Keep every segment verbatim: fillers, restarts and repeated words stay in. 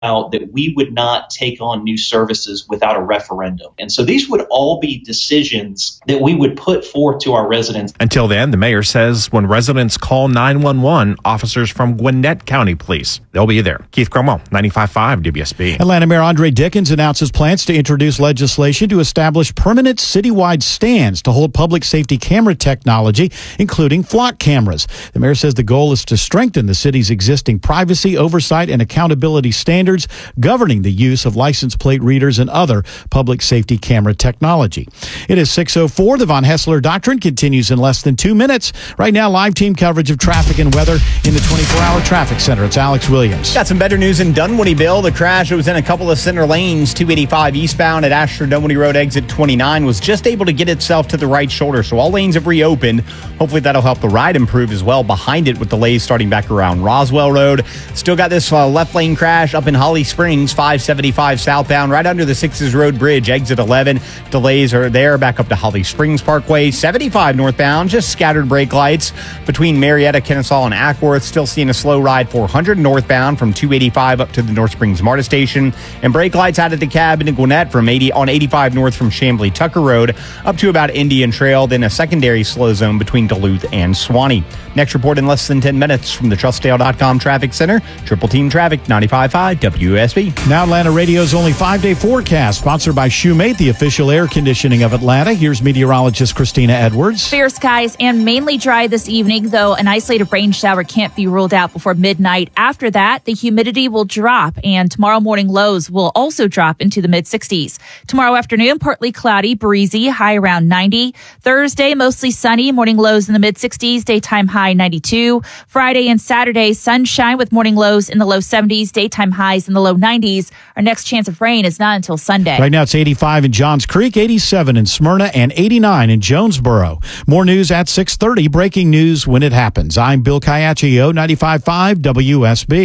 out that we would not take on new services without a referendum. And so these would all be decisions that we would put forth to our residents. Until then, the mayor says when residents call nine one one, officers from Gwinnett County Police, they'll be there. Keith Cromwell, ninety-five point five W S B. Atlanta Mayor Andre Dickens announces plans to introduce legislation to establish permanent citywide stands to hold public safety camera technology, including flock cameras. The mayor says the goal is to strengthen the city's existing privacy, oversight, and accountability standards governing the use of license plate readers and other public safety camera technology. It is six oh four. The Von Hessler Doctrine continues in less than two minutes. Right now, live team coverage of traffic and weather in the twenty-four hour traffic center. It's Alex Williams. Got some better news in Dunwoodybelle. The crash was in a couple of center lanes. two eighty-five eastbound at Astor Dunwoody Road exit twenty-nine was just able to get itself to the right shoulder, so all lanes have reopened. Hopefully that'll help the ride improve as well behind it with delays starting back around Roswell Road. Still got this uh, left lane crash up in Holly Springs, five seventy-five southbound, right under the Sixes Road Bridge, exit eleven. Delays are there back up to Holly Springs Parkway. seventy-five northbound, just scattered brake lights between Marietta, Kennesaw, and Ackworth. Still seeing a slow ride four hundred northbound from two eighty-five up to the North Springs MARTA station. And brake lights out at the cab in Gwinnett from eighty on eighty-five north from Chamblee Tucker Road up to about Indian Trail. Then a secondary slow zone between Duluth and Swanee. Next report in less than ten minutes from the Trustdale dot com Traffic Center. Triple Team Traffic, ninety-five point five W S B. Now Atlanta Radio's only five-day forecast, sponsored by Shoemate, the official air conditioning of Atlanta. Here's meteorologist Christina Edwards. Fair skies and mainly dry this evening, though an isolated rain shower can't be ruled out before midnight. After that, the humidity will drop, and tomorrow morning lows will also drop into the mid-sixties. Tomorrow afternoon, partly cloudy, breezy, high around ninety. Thursday, mostly sunny, morning lows in the mid-sixties, daytime high ninety-two. Friday and Saturday, sunshine with morning lows in the low seventies, daytime highs in the low nineties. Our next chance of rain is not until Sunday. Right now it's eighty-five in Johns Creek, eighty-seven in Smyrna, and eighty-nine in Jonesboro. More news at six thirty. Breaking news when it happens. I'm Bill Caiaccio, ninety-five point five W S B.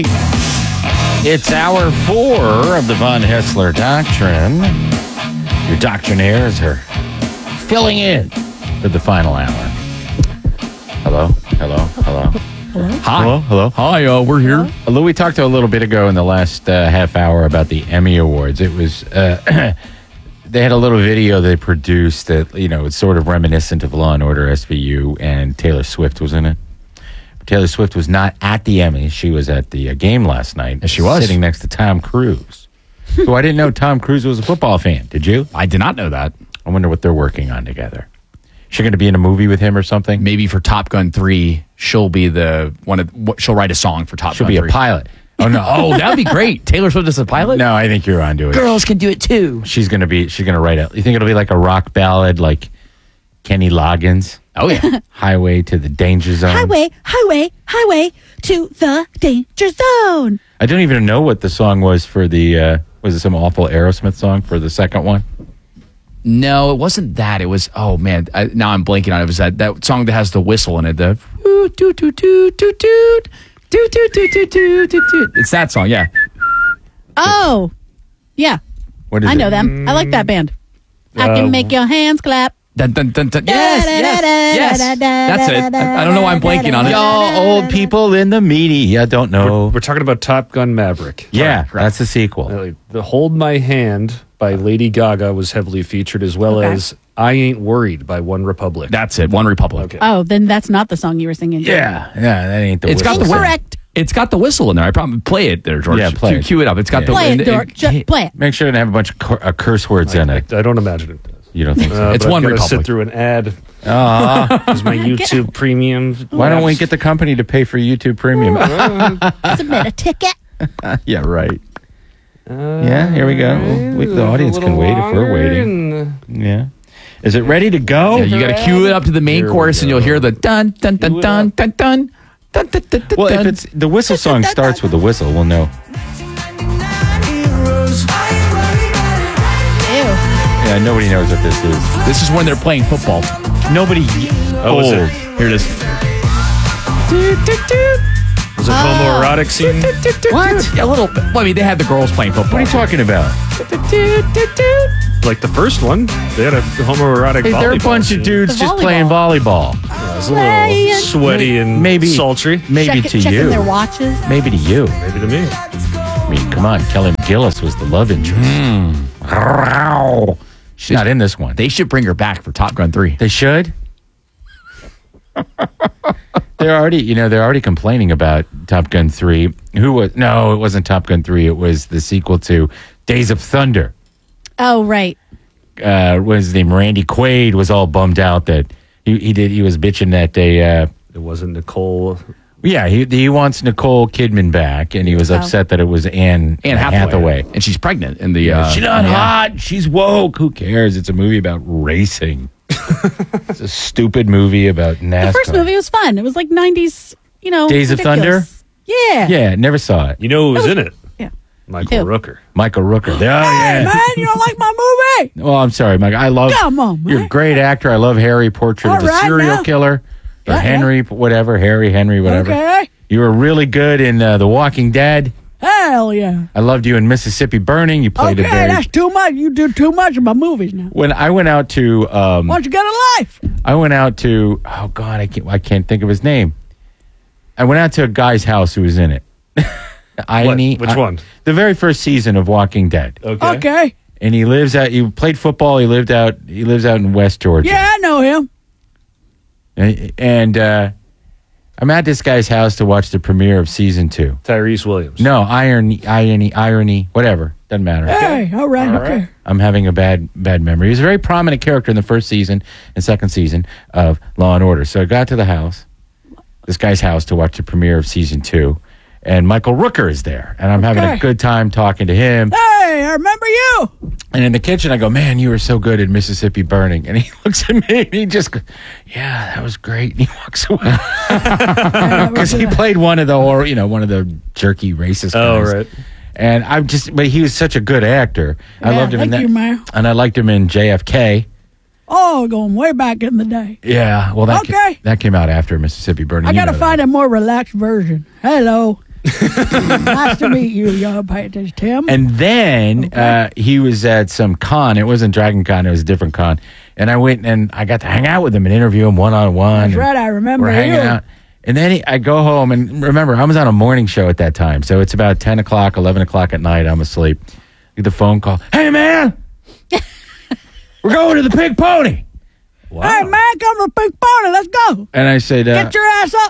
It's hour four of the Von Hessler Doctrine. Your doctrinaires are filling in for the final hour. Hello, hello, hello. Hello? Hi. Hello, hello. Hi, uh, we're here. Hello, we talked a little bit ago in the last uh, half hour about the Emmy Awards. It was, uh, they had a little video they produced that, you know, it's sort of reminiscent of Law and Order S V U, and Taylor Swift was in it. But Taylor Swift was not at the Emmys. She was at the uh, game last night. Yes, she was. Sitting next to Tom Cruise. So I didn't know Tom Cruise was a football fan. Did you? I did not know that. I wonder what they're working on together. She's going to be in a movie with him or something? Maybe for Top Gun three, she'll be the one of, she'll write a song for Top She'll Gun be three. a pilot. Oh, no. Oh, that would be great. Taylor Swift is a pilot? No, I think you're onto it. Girls can do it too. She's going to be, she's going to write it. You think it'll be like a rock ballad like Kenny Loggins? Oh, yeah. Highway to the Danger Zone. Highway, highway, highway to the danger zone. I don't even know what the song was for the, uh, was it some awful Aerosmith song for the second one? No, it wasn't that. It was, oh, man. I, now I'm blanking on it. It was that, that song that has the whistle in it. The toot, toot, toot, toot, toot, toot, toot, toot, toot, toot, toot, toot. It's that song, yeah. Oh, yeah. What is I it? know them. I like that band. I can make your hands clap. Dun, dun, dun, dun. Yes, yes, yes. That's it. I, I don't know why I'm blanking on it. Y'all old people in the media don't know. We're, we're talking about Top Gun Maverick. Yeah, Correct, correct. that's the sequel. Uh, the Hold My Hand by Lady Gaga was heavily featured, as well Okay. as I Ain't Worried by One Republic. That's it. One Republic. Okay. Oh, then that's not the song you were singing. Yeah, yeah, that ain't the It's got the whistle. word. Correct. It's got the whistle in there. I probably play it there, George. Yeah, play cue, it. cue it up. It's got Yeah. the Play and- it, Dork. and- Just play it. Make sure it doesn't have a bunch of cur- uh, curse words in I, it. I don't imagine it does. You don't think so? Uh, It's but One I've gotta Republic. sit through an ad. Aw. Because my YouTube Premium. Why don't we get the company to pay for YouTube Premium? Submit a ticket. Yeah, right. Yeah, here we go. We, the audience can wait if we're waiting. Yeah. Is it ready to go? Yeah, you got to cue it up to the main Here we chorus, and go. you'll hear the dun dun dun Cue it dun up. dun dun dun dun dun. Well, if dun. it's the whistle song starts with the whistle, we'll know. Ew. Yeah, nobody knows what this is. This is when they're playing football. Nobody. Oh, is old. it? Here it is. Was it homoerotic scene? What? Yeah, a little bit. Well, I mean, they had the girls playing football. What are you talking about? Like the first one, they had a homoerotic Hey, volleyball they're a bunch scene. of dudes The just playing volleyball. Yeah, it was a little sweaty and Maybe- sultry. Maybe Check, to checking you. their watches. Maybe to you. Maybe to me. I mean, come on. Kelly McGillis was the love interest. Mm. She's not in this one. They should bring her back for Top Gun three. They should? They're already, you know, they're already complaining about Top Gun three. Who was, no, it wasn't Top Gun three. It was the sequel to Days of Thunder. Oh, right. Uh, what was his name? Randy Quaid was all bummed out that he, he did, he was bitching that they, uh, It wasn't Nicole. yeah, he he wants Nicole Kidman back, and he was Oh. upset that it was Anne, Anne Hathaway. Hathaway. And she's pregnant in the. Uh, She's not yeah. hot. She's woke. Who cares? It's a movie about racing. It's a stupid movie about NASCAR. The first movie was fun. It was like nineties, you know. Days of ridiculous. Yeah. Yeah, never saw it. You know who was in it? Yeah. Michael Who? Rooker. Michael Rooker. Oh, yeah. Man, you don't like my movie? Well, I'm sorry, Mike. I love. Come on, You're a man. great actor. I love Harry, Portrait All of a right, Serial now. Killer, or Yeah, Henry, whatever. Harry, Henry, whatever. Okay. You were really good in uh, The Walking Dead. Hell yeah. I loved you in Mississippi Burning. You played Okay, a very. that's too much. You do too much of my movies now. When I went out to, um, Why don't you get a life? I went out to. Oh God, I can't. I can't think of his name. I went out to a guy's house who was in it. Ione, Which I- one? The very first season of Walking Dead. Okay. Okay. And he lives out. He played football. He lived out. He lives out in West Georgia. Yeah, I know him. And, and uh, I'm at this guy's house to watch the premiere of season two. Tyrese Williams. No, irony, irony, irony, whatever. Doesn't matter. Hey, all right, okay. I'm having a bad bad memory. He was a very prominent character in the first season and second season of Law and Order. So I got to the house, this guy's house, to watch the premiere of season two, and Michael Rooker is there, and I'm having a Okay. good time talking to him. Hey, I remember you. And in the kitchen, I go, "Man, you were so good in Mississippi Burning." And he looks at me and he just goes, "Yeah, that was great." And he walks away because he played one of the horror, you know, one of the jerky racist Oh, guys. right. And I'm just, but he was such a good actor. I Yeah, loved him in thank that, you, man. and I liked him in J F K. Oh, going way back in the day. Yeah, well, that Okay. ca- that came out after Mississippi Burning. I You got to know find that. a more relaxed version. Hello. Nice to meet you, young Payton Tim. And then uh, he was at some con. It wasn't Dragon Con. It was a different con. And I went and I got to hang out with him and interview him one on one. That's right, I remember We're hanging you. out. And then he, I go home, and remember, I was on a morning show at that time. So it's about ten o'clock, eleven o'clock at night. I'm asleep. Get the phone call. "Hey, man, we're going to the Pink Pony." Hey, man, come to the Pink Pony. Let's go. And I said, uh, Get your ass up.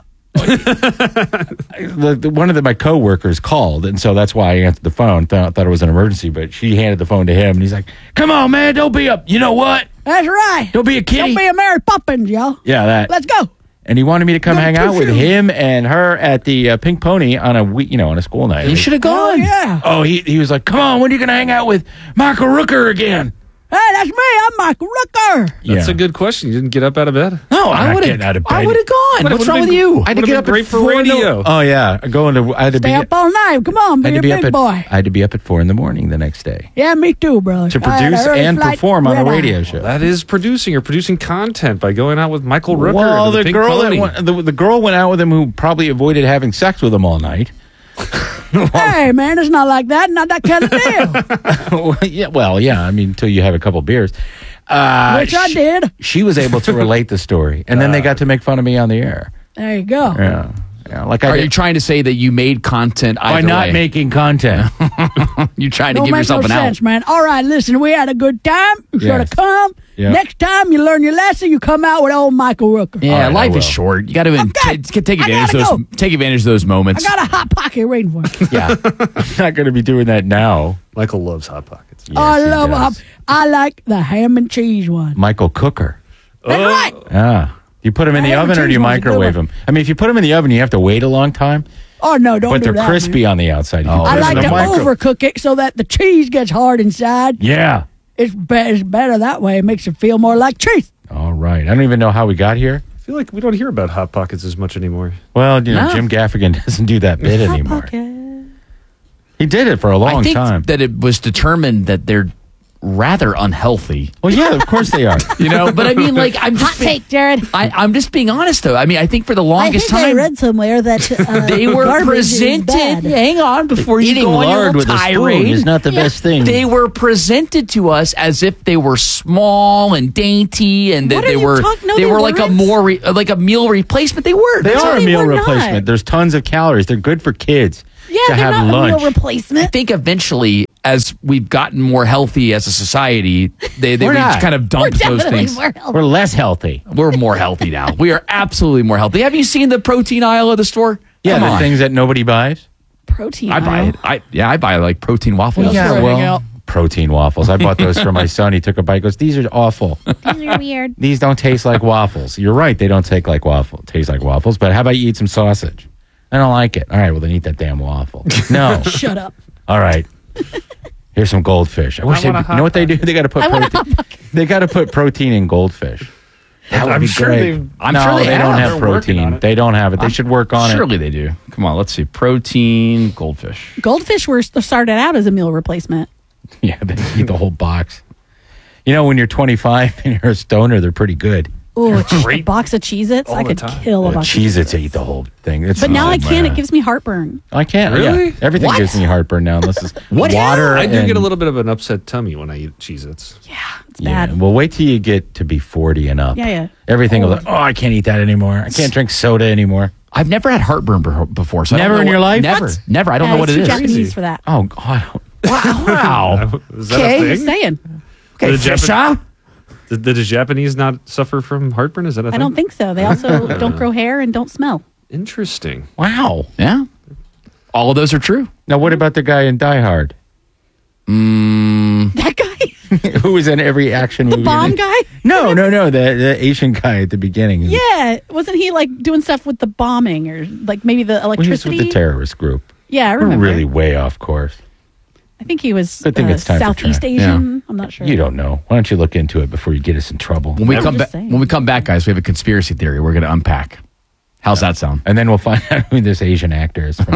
the, the, one of the, my coworkers called, and so that's why I answered the phone. Thought, thought it was an emergency, but she handed the phone to him, and he's like, "Come on, man, don't be a, you know what? That's right. Don't be a kitty." Don't be a Mary Poppins, y'all. Yeah, that. Let's go. And he wanted me to come Go hang to out with shoot. him and her at the uh, Pink Pony on a week, you know, on a school night. You should have Oh, gone. yeah. Oh, he he was like, "Come on, when are you going to hang out with Michael Rooker again?" Hey, that's me. I'm Michael Rooker. That's Yeah. a good question. You didn't get up out of bed? No, I'm I not would getting out have. of I bed. would have gone. But it What's would've wrong been- with you? I had to Would've get been up great at for four in the- radio. Oh yeah, going to. I had to Stay be. up all night. Come on, I be had a to be big up at. boy. I had to be up at four in the morning the next day Yeah, me too, brother. to I had an produce early and flight, perform on a red eye. radio show. That is producing or producing content by going out with Michael Rooker. Well, and the, the, Pink girl that Pony. went, the, the girl went out with him who probably avoided having sex with him all night. Hey, man, it's not like that. Not that kind of deal. Well, yeah, well, yeah. I mean, until you have a couple beers. Uh, Which I she- did. She was able to relate the story, and then they got to make fun of me on the air. There you go. Yeah, yeah. Like I Are did, you trying to say that you made content by either not way? making content. You're trying to Don't give make yourself no an sense, out. man. All right, listen, we had a good time. You should have Yes. come. Yeah. Next time you learn your lesson, you come out with old Michael Rooker. Yeah, All right, I life will. is short. You got to Okay. take, take I advantage of gotta those. Take advantage of those I moments. got a hot pocket waiting for you. yeah. I'm not going to be doing that now. Michael loves Hot Pockets. Oh, I he love does. hot. I like the ham and cheese one. Michael Cooker. That's right. Ah, you put them in the Ham and oven or do cheese you one's a good microwave one. them? I mean, if you put them in the oven, you have to wait a long time, Oh no, don't but do they're that. crispy man. on the outside. You can Oh, put I them like in to the micro- overcook it so that the cheese gets hard inside. Yeah. It's, be- it's better that way. It makes it feel more like cheese. All right. I don't even know how we got here. I feel like we don't hear about Hot Pockets as much anymore. Well, you know, No. Jim Gaffigan doesn't do that bit anymore. He did it for a long I think time. that it was determined that they're rather unhealthy. Well, yeah, of course they are. You know, but I mean, like, I'm Hot just being, take, Jared. I, I'm just being honest, though. I mean, I think for the I longest think I time read somewhere that uh, they were garbage is presented. bad. Hang on, before you Eating go on your lard little with a spoon tirade. is not the best thing. They were presented to us as if they were small and dainty, and that What are they you were talking- no, they they were like a weren't. more re, like a meal replacement. They were. They That's are what a meal were not. replacement. There's tons of calories. They're good for kids. Yeah, to they're have not lunch. a meal replacement. I think eventually, as we've gotten more healthy as a society, they, they We're we not. kind of We're dumped those definitely things. more healthy. We're less healthy. We're more healthy now. We are absolutely more healthy. Have you seen the protein aisle of the store? Yeah, Come the on. things that nobody buys. Protein. I buy aisle. it. I yeah, I buy like protein waffles. Yeah, where I hang out. protein waffles. I bought those for my son. He took a bite. Goes, these are awful. These are weird. These don't taste like waffles. You're right. They don't taste like waffle. Taste like waffles. But how about you eat some sausage? I don't like it. All right. Well, then eat that damn waffle. No. Shut up. All right. Here's some goldfish. I wish they. want a You know what they do? They got to put I want a protein. They got to put protein in goldfish. That would I'm be sure great. they've- I'm no, sure they they have. don't have They're working on protein. it. They don't have it. They should work on it. Surely they do. Come on, let's see. Protein goldfish. Goldfish were started out as a meal replacement. Yeah, they eat the whole box. You know, when you're twenty-five and you're a stoner, they're pretty good. Oh, a box of Cheez-Its. I the could time. kill a box of Cheez-Its Cheez-Its. eat the whole thing. It's But now oh, I can't. man. It gives me heartburn. I can't. Really? Yeah. Everything What? gives me heartburn now, unless it's What? water. I do and- get a little bit of an upset tummy when I eat Cheez-Its. Yeah, it's Yeah. bad. Well, wait till you get to be forty and up. Yeah, yeah. Everything will. Old. Oh, I can't eat that anymore. I can't drink soda anymore. I've never had heartburn be- before. So I don't Never know in your what- life? Never. What? Never. I don't Yeah, know what it's it too is. Japanese for that. Oh God. Wow. Is that Okay, a just thing? saying. Okay, The fish, Japan- huh? Did, did the Japanese not suffer from heartburn? Is that a I thing? don't think so. They also don't grow hair and don't smell. Interesting. Wow. Yeah. All of those are true. Now, what about the guy in Die Hard, That guy, who was in every action the movie? bomb guy. No, no, no. The the Asian guy at the beginning. Yeah, wasn't he like doing stuff with the bombing or like maybe the Well, he was electricity? with the terrorist group. Yeah, I We're remember. really way off course. I think he was I think uh, it's time for Southeast try. Asian. I'm not sure. You don't know. Why don't you look into it before you get us in trouble? When we I'm come just back, saying. when we come back, guys, we have a conspiracy theory we're going to unpack. How's that sound? And then we'll find out who this Asian actor is. From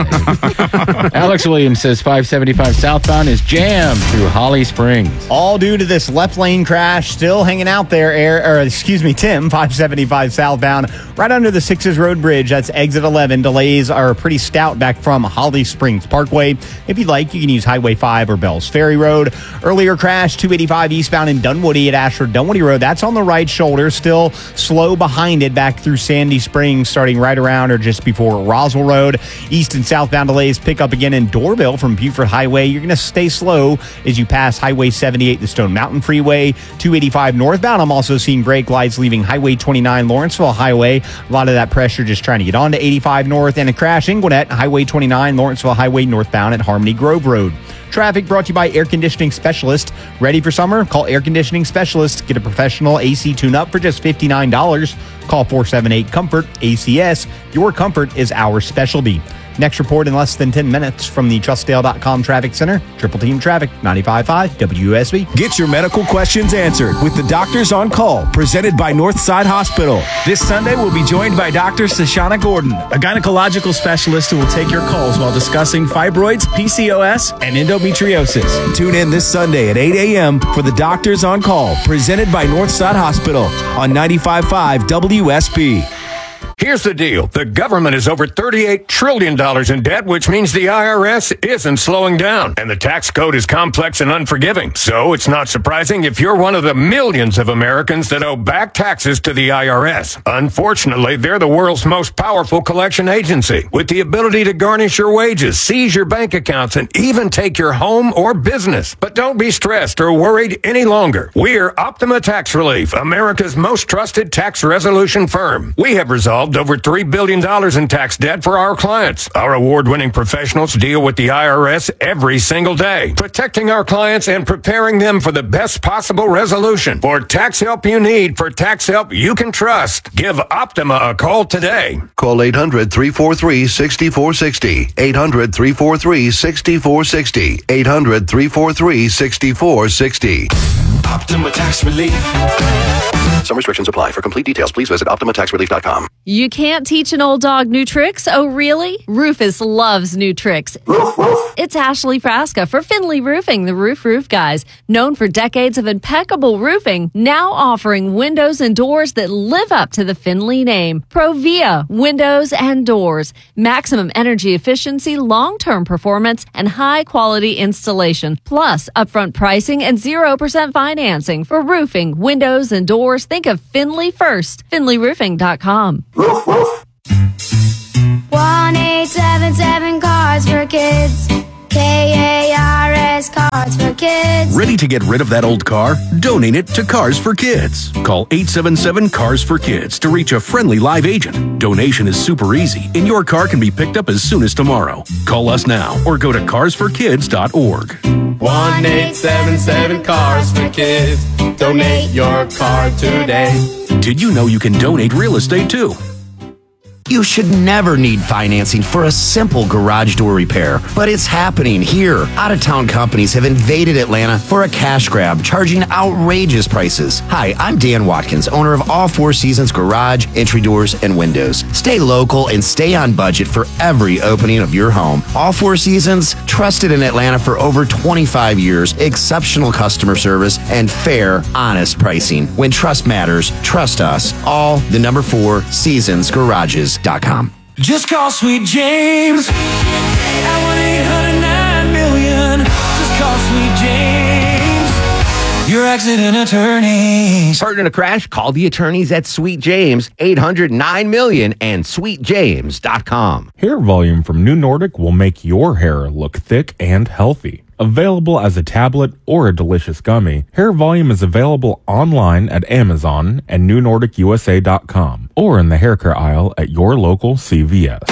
the eighties. Alex Williams says five seventy-five southbound is jammed through Holly Springs. All due to this left lane crash, still hanging out there, air, or excuse me, Tim, five seventy-five southbound, right under the Sixes Road Bridge. That's exit eleven. Delays are pretty stout back from Holly Springs Parkway. If you'd like, you can use Highway five or Bells Ferry Road. Earlier crash, two eighty-five eastbound in Dunwoody at Ashford Dunwoody Road. That's on the right shoulder, still slow behind it back through Sandy Springs, starting right around or just before Roswell Road. East and southbound delays pick up again in Doorville from Buford Highway. You're going to stay slow as you pass Highway seventy-eight, the Stone Mountain Freeway. two eighty-five northbound, I'm also seeing brake lights leaving Highway twenty-nine, Lawrenceville Highway. A lot of that pressure just trying to get onto eighty-five north, and a crash in Gwinnett, Highway twenty-nine, Lawrenceville Highway northbound at Harmony Grove Road. Traffic brought to you by Air Conditioning Specialist. Ready for summer? Call Air Conditioning Specialist. Get a professional A C tune-up for just fifty-nine dollars. Call four seven eight, COMFORT, A C S. Your comfort is our specialty. Next report in less than ten minutes from the Trustdale dot com Traffic Center. Triple Team Traffic, ninety-five point five W U S B. Get your medical questions answered with the Doctors on Call, presented by Northside Hospital. This Sunday, we'll be joined by Doctor Shoshana Gordon, a gynecological specialist who will take your calls while discussing fibroids, P C O S, and endometriosis. Tune in this Sunday at eight a.m. for the Doctors on Call, presented by Northside Hospital on ninety-five point five W S B. Here's the deal. The government is over thirty-eight trillion dollars in debt, which means the I R S isn't slowing down. And the tax code is complex and unforgiving. So it's not surprising if you're one of the millions of Americans that owe back taxes to the I R S. Unfortunately, they're the world's most powerful collection agency, with the ability to garnish your wages, seize your bank accounts, and even take your home or business. But don't be stressed or worried any longer. We're Optima Tax Relief, America's most trusted tax resolution firm. We have resolved over three billion dollars in tax debt for our clients. Our award-winning professionals deal with the I R S every single day, protecting our clients and preparing them for the best possible resolution. For tax help you need, for tax help you can trust, give Optima a call today. Call eight hundred, three four three, six four six zero. eight hundred, three four three, six four six zero. eight hundred, three four three, six four six zero. Optima Tax Relief. Some restrictions apply. For complete details, please visit optima tax relief dot com. You can't teach an old dog new tricks? Oh, really? Rufus loves new tricks. It's Ashley Frasca for Finley Roofing, the Roof Roof Guys. Known for decades of impeccable roofing, now offering windows and doors that live up to the Finley name. Provia Windows and Doors. Maximum energy efficiency, long-term performance, and high-quality installation. Plus, upfront pricing and zero percent financing. For roofing, windows, and doors, think of Finley first. Finley Roofing dot com. one eight seven seven cars for Kids. K A R S, Cards for Kids. Ready to get rid of that old car? Donate it to Cars for Kids. Call eight seven seven, C A R S for Kids to reach a friendly live agent. Donation is super easy, and your car can be picked up as soon as tomorrow. Call us now or go to cars for kids dot org. one eight seven seven, Cars for Kids. Donate your car today. Did you know you can donate real estate too? You should never need financing for a simple garage door repair, but it's happening here. Out-of-town companies have invaded Atlanta for a cash grab, charging outrageous prices. Hi, I'm Dan Watkins, owner of All Four Seasons Garage, Entry Doors, and Windows. Stay local and stay on budget for every opening of your home. All Four Seasons, trusted in Atlanta for over twenty-five years, exceptional customer service, and fair, honest pricing. When trust matters, trust us. All the number four Seasons Garages. Dot com. Just call Sweet James at one eight hundred nine million. Just call Sweet James, your accident attorneys. Hurt in a crash? Call the attorneys at Sweet James, eight hundred nine million and sweet james dot com. Hair volume from New Nordic will make your hair look thick and healthy. Available as a tablet or a delicious gummy, Hair Volume is available online at Amazon and new nordic u s a dot com or in the hair care aisle at your local C V S.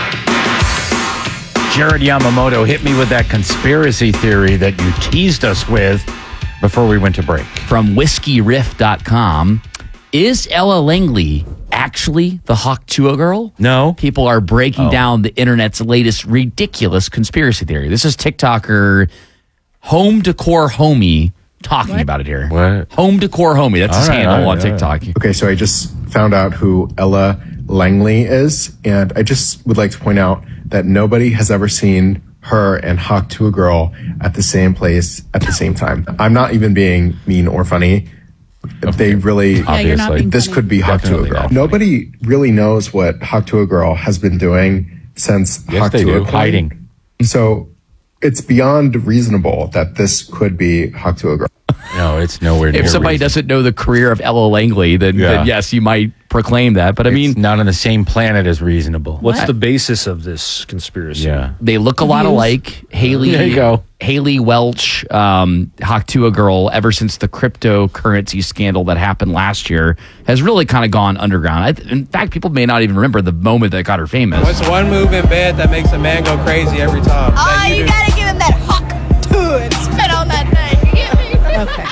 Jared Yamamoto hit me with that conspiracy theory that you teased us with before we went to break. From whiskey riff dot com, is Ella Langley actually the Hawk Tuah girl? No. People are breaking Oh. down the internet's latest ridiculous conspiracy theory. This is TikToker Home Decor Homie talking about it here. What? Home Decor Homie. That's his All right, handle all right, on all TikTok. right. Okay, so I just found out who Ella Langley is, and I just would like to point out that nobody has ever seen her and Hawk Tuah girl at the same place at the same time. I'm not even being mean or funny. They really, Yeah, you're not being this funny. could be Hawk Definitely Tuah girl. not. Nobody really knows what Hawk Tuah girl has been doing since Yes, Hawk they Tuah do. queen. Hiding. So it's beyond reasonable that this could be Hawk Tuah girl. No, it's nowhere near If somebody reason. doesn't know the career of Ella Langley, then, Yeah. then yes, you might proclaim that. But I mean, It's not on the same planet as reasonable. What's the basis of this conspiracy? Yeah. they look a lot Views. alike. Haley, There you go. Haley Welch, um, Hawk Tuah girl, ever since the cryptocurrency scandal that happened last year, has really kind of gone underground. I, in fact, people may not even remember the moment that got her famous. What's one move in bed that makes a man go crazy every time? Oh, That you do? gotta give him that hawk to it. Spit on that thing. You get me? Okay.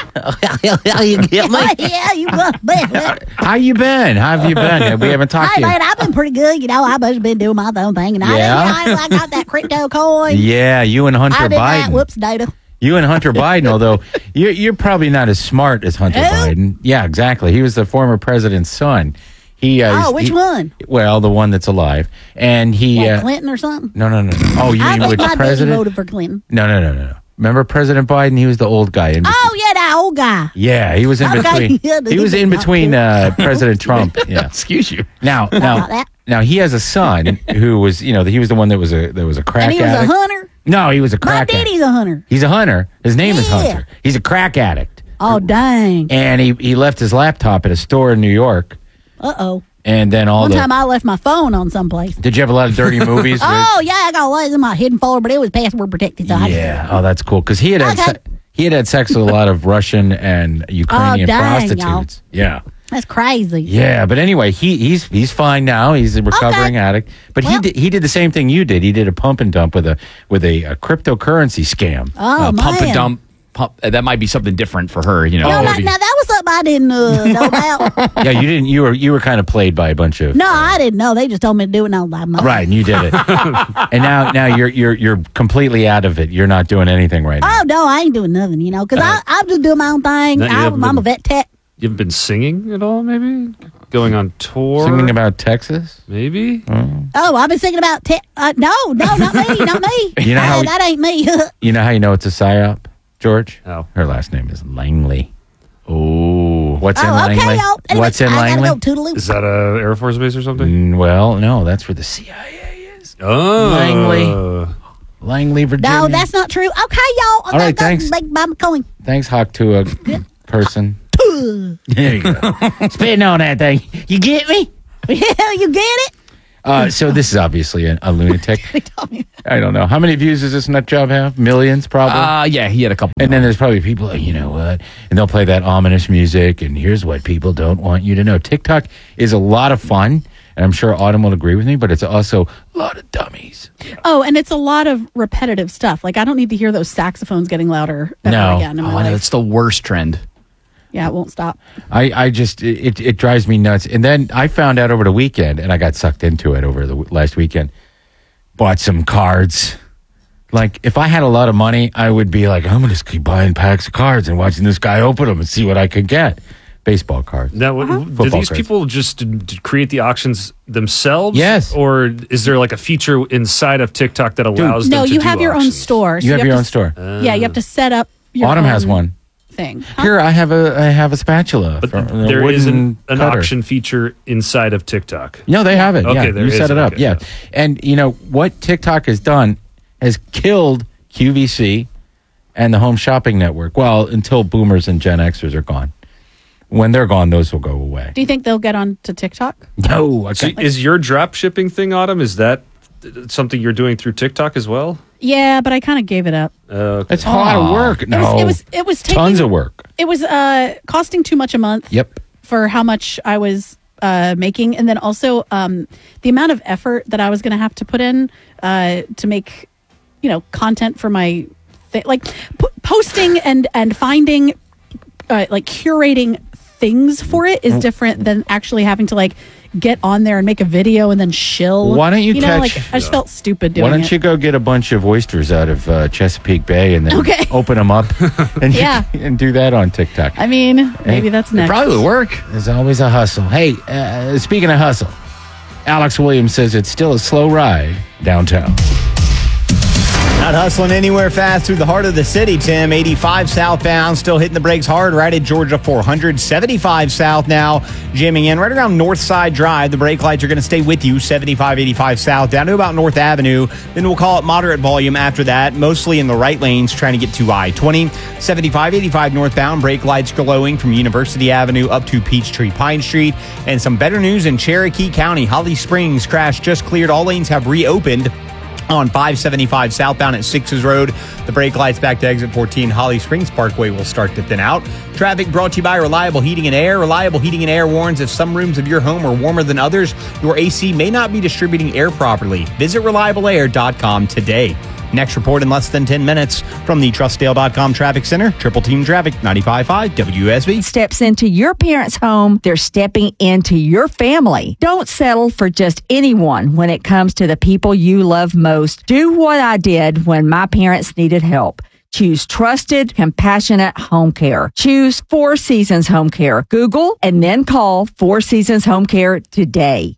You get me? yeah, you got bet. How you been? How have you been? We haven't talked Hey, to you. man, I've been pretty good. You know, I've just been doing my own thing. And Yeah? I, I, I got that crypto coin. Yeah, you and Hunter I did that. Biden. Whoops, data. You and Hunter Biden, although you're, you're probably not as smart as Hunter Who? Biden. Yeah, exactly. He was the former president's son. He, uh, Oh, he's- which he- one? Well, the one that's alive. And he. What, uh, Clinton or something? no, no, no, no. Oh, you I mean think which my daddy president? voted for Clinton. No, no, no, no, no. Remember President Biden? He was the old guy. In Oh, yeah, that old guy. Yeah, he was in Okay, between. yeah, the he was in different between uh, President Trump. Yeah. Excuse you. Now, about now, that. now he has a son who was, you know, he was the one that was a that was a crack And he was addict. a hunter. No, he was a My crack addict. daddy's a hunter. He's a hunter. His name is Yeah. Hunter. He's a crack addict, Oh, dang. and he he left his laptop at a store in New York, Uh-oh. and then all One the. time I left my phone on someplace. Did you have a lot of dirty movies? with- Oh, yeah, I got one in my hidden folder, but it was password protected. So I just- yeah. Oh, that's cool because he had had Okay. se- he had had sex with a lot of Russian and Ukrainian Oh, dang, prostitutes. Yeah. That's crazy. Yeah, but anyway, he he's he's fine now. He's a recovering addict. But he Well- did, he did the same thing you did. He did a pump and dump with a with a, a cryptocurrency scam. Oh, Uh, man. pump and dump. Pump, uh, that might be something different for her. You know. No, Maybe- like, now that was something I didn't uh, know about. Yeah, you didn't. You were you were kind of played by a bunch of No, I didn't know. They just told me to do it, and I was like, "Mom." right, and you did it. And now now you're you're you're completely out of it. You're not doing anything right now. Oh, no, I ain't doing nothing, you know, because Uh, I I'm just doing my own thing. No, you I, haven't I'm a been- vet tech. You haven't been singing at all, maybe? Going on tour? Singing about Texas? Maybe? Oh, I've been thinking about tech. Uh, no, no, not me, not me. You know Hey, how- that ain't me. You know how you know it's a psyop, George? How? Her last name is Langley. Oh, what's in oh, okay, Langley? y'all. Anyway, What's in I Langley? gotta go toodaloo. Is that a Air Force base or something? Mm, well, no, that's where the C I A is. Oh. Langley. Langley, Virginia. No, that's not true. Okay, y'all. All right, thanks. Make my coin. Thanks, Hawk, to a person. There you go. Spitting on that thing. You get me? Yeah, you get it? Uh, so this is obviously a, a lunatic. I don't know. How many views does this nut job have? Millions, probably? Uh, yeah, he had a couple. And then there's probably people, oh, you know what? And they'll play that ominous music, and here's what people don't want you to know. TikTok is a lot of fun, and I'm sure Autumn will agree with me, but it's also a lot of dummies. Oh, and it's a lot of repetitive stuff. Like, I don't need to hear those saxophones getting louder ever No. again in my Oh, life. no, it's the worst trend. Yeah, it won't stop. I, I just, it, it drives me nuts. And then I found out over the weekend, and I got sucked into it over the w- last weekend, bought some cards. Like, if I had a lot of money, I would be like, I'm going to keep buying packs of cards and watching this guy open them and see what I could get. Baseball cards. Now, Uh-huh. do Football these cards. people just d- d- create the auctions themselves? Yes. Or is there like a feature inside of TikTok that allows No, them to you do have your own auctions? store. so You have your to own s- store. Yeah, you have to set up your Autumn own has one. thing. Here, I have a, I have a spatula. But from a there is wooden an, an cutter. auction feature inside of TikTok. No, they have it. Okay, yeah, there you is. set it up. Okay, yeah. And you know what TikTok has done has killed Q V C and the Home Shopping Network. Well, until boomers and Gen Xers are gone. When they're gone, those will go away. Do you think they'll get on to TikTok? No. I So can't. is your drop shipping thing, Autumn? Is that th- something you're doing through TikTok as well? Yeah, but I kind of gave it up. Uh, okay. It's a lot of work. It No. was, it was it was taking, tons of work. It was uh, costing too much a month. Yep. For how much I was uh, making, and then also um, the amount of effort that I was going to have to put in uh, to make, you know, content for my thing, like p- posting and and finding, uh, like curating things for it is different than actually having to like get on there and make a video and then shill. Why don't you know, catch- like I just felt stupid doing Why don't it. you go get a bunch of oysters out of uh, Chesapeake Bay and then Okay. open them up and, Yeah. and do that on TikTok? I mean, maybe that's next. would work. There's always a hustle. Hey, uh, speaking of hustle, Alex Williams says it's still a slow ride downtown. Not hustling anywhere fast through the heart of the city, Tim. eighty-five southbound, still hitting the brakes hard right at Georgia four hundred. seventy-five south now, jamming in right around Northside Drive. The brake lights are going to stay with you. seventy-five, eighty-five south down to about North Avenue. Then we'll call it moderate volume after that, mostly in the right lanes trying to get to I twenty. seventy-five, eighty-five northbound, brake lights glowing from University Avenue up to Peachtree Pine Street. And some better news in Cherokee County. Holly Springs crash just cleared. All lanes have reopened. On five seventy-five southbound at Sixes Road. The brake lights back to exit fourteen. Holly Springs Parkway will start to thin out. Traffic brought to you by Reliable Heating and Air. Reliable Heating and Air warns if some rooms of your home are warmer than others, your A C may not be distributing air properly. Visit reliable air dot com today. Next report in less than ten minutes from the Trustdale dot com Traffic Center. Triple Team Traffic, ninety-five point five W S B. Steps into your parents' home, they're stepping into your family. Don't settle for just anyone when it comes to the people you love most. Do what I did when my parents needed help. Choose trusted, compassionate home care. Choose Four Seasons Home Care. Google and then call Four Seasons Home Care today.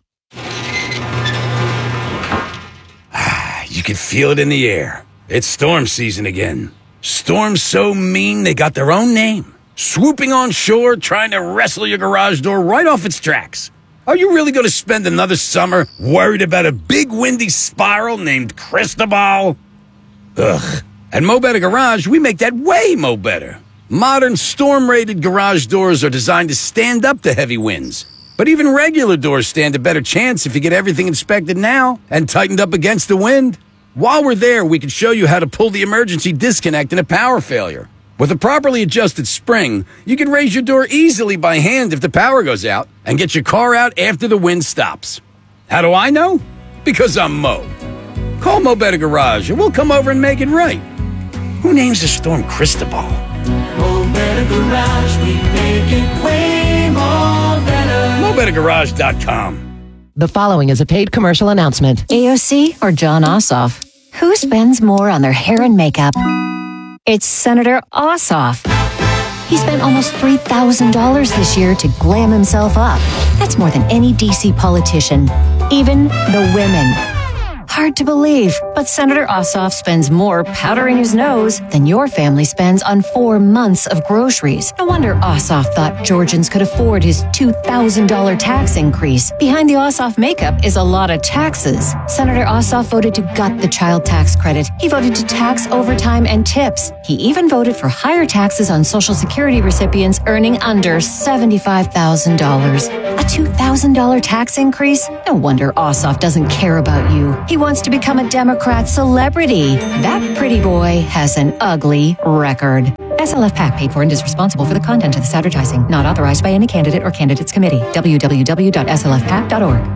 You can feel it in the air. It's storm season again. Storms so mean they got their own name. Swooping on shore, trying to wrestle your garage door right off its tracks. Are you really going to spend another summer worried about a big windy spiral named Cristobal? Ugh. At Mo Better Garage, we make that way mo better. Modern storm-rated garage doors are designed to stand up to heavy winds. But even regular doors stand a better chance if you get everything inspected now and tightened up against the wind. While we're there, we can show you how to pull the emergency disconnect in a power failure. With a properly adjusted spring, you can raise your door easily by hand if the power goes out and get your car out after the wind stops. How do I know? Because I'm Mo. Call Mo Better Garage and we'll come over and make it right. Who names the storm Cristobal? Mo Better Garage, we make it way more better. Mo Better Garage dot com. The following is a paid commercial announcement. A O C or John Ossoff? Who spends more on their hair and makeup? It's Senator Ossoff. He spent almost three thousand dollars this year to glam himself up. That's more than any D C politician, even the women. Hard to believe, but Senator Ossoff spends more powdering his nose than your family spends on four months of groceries. No wonder Ossoff thought Georgians could afford his two thousand dollars tax increase. Behind the Ossoff makeup is a lot of taxes. Senator Ossoff voted to gut the child tax credit. He voted to tax overtime and tips. He even voted for higher taxes on Social Security recipients earning under seventy-five thousand dollars. A two thousand dollars tax increase? No wonder Ossoff doesn't care about you. He wants to become a Democrat celebrity. That pretty boy has an ugly record. S L F PAC paid for and is responsible for the content of this advertising. Not authorized by any candidate or candidates committee. w w w dot s l f pac dot org.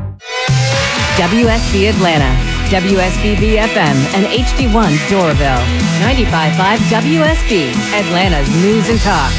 W S B Atlanta, W S B B F M, and H D one Doraville. ninety-five point five W S B, Atlanta's News and Talk.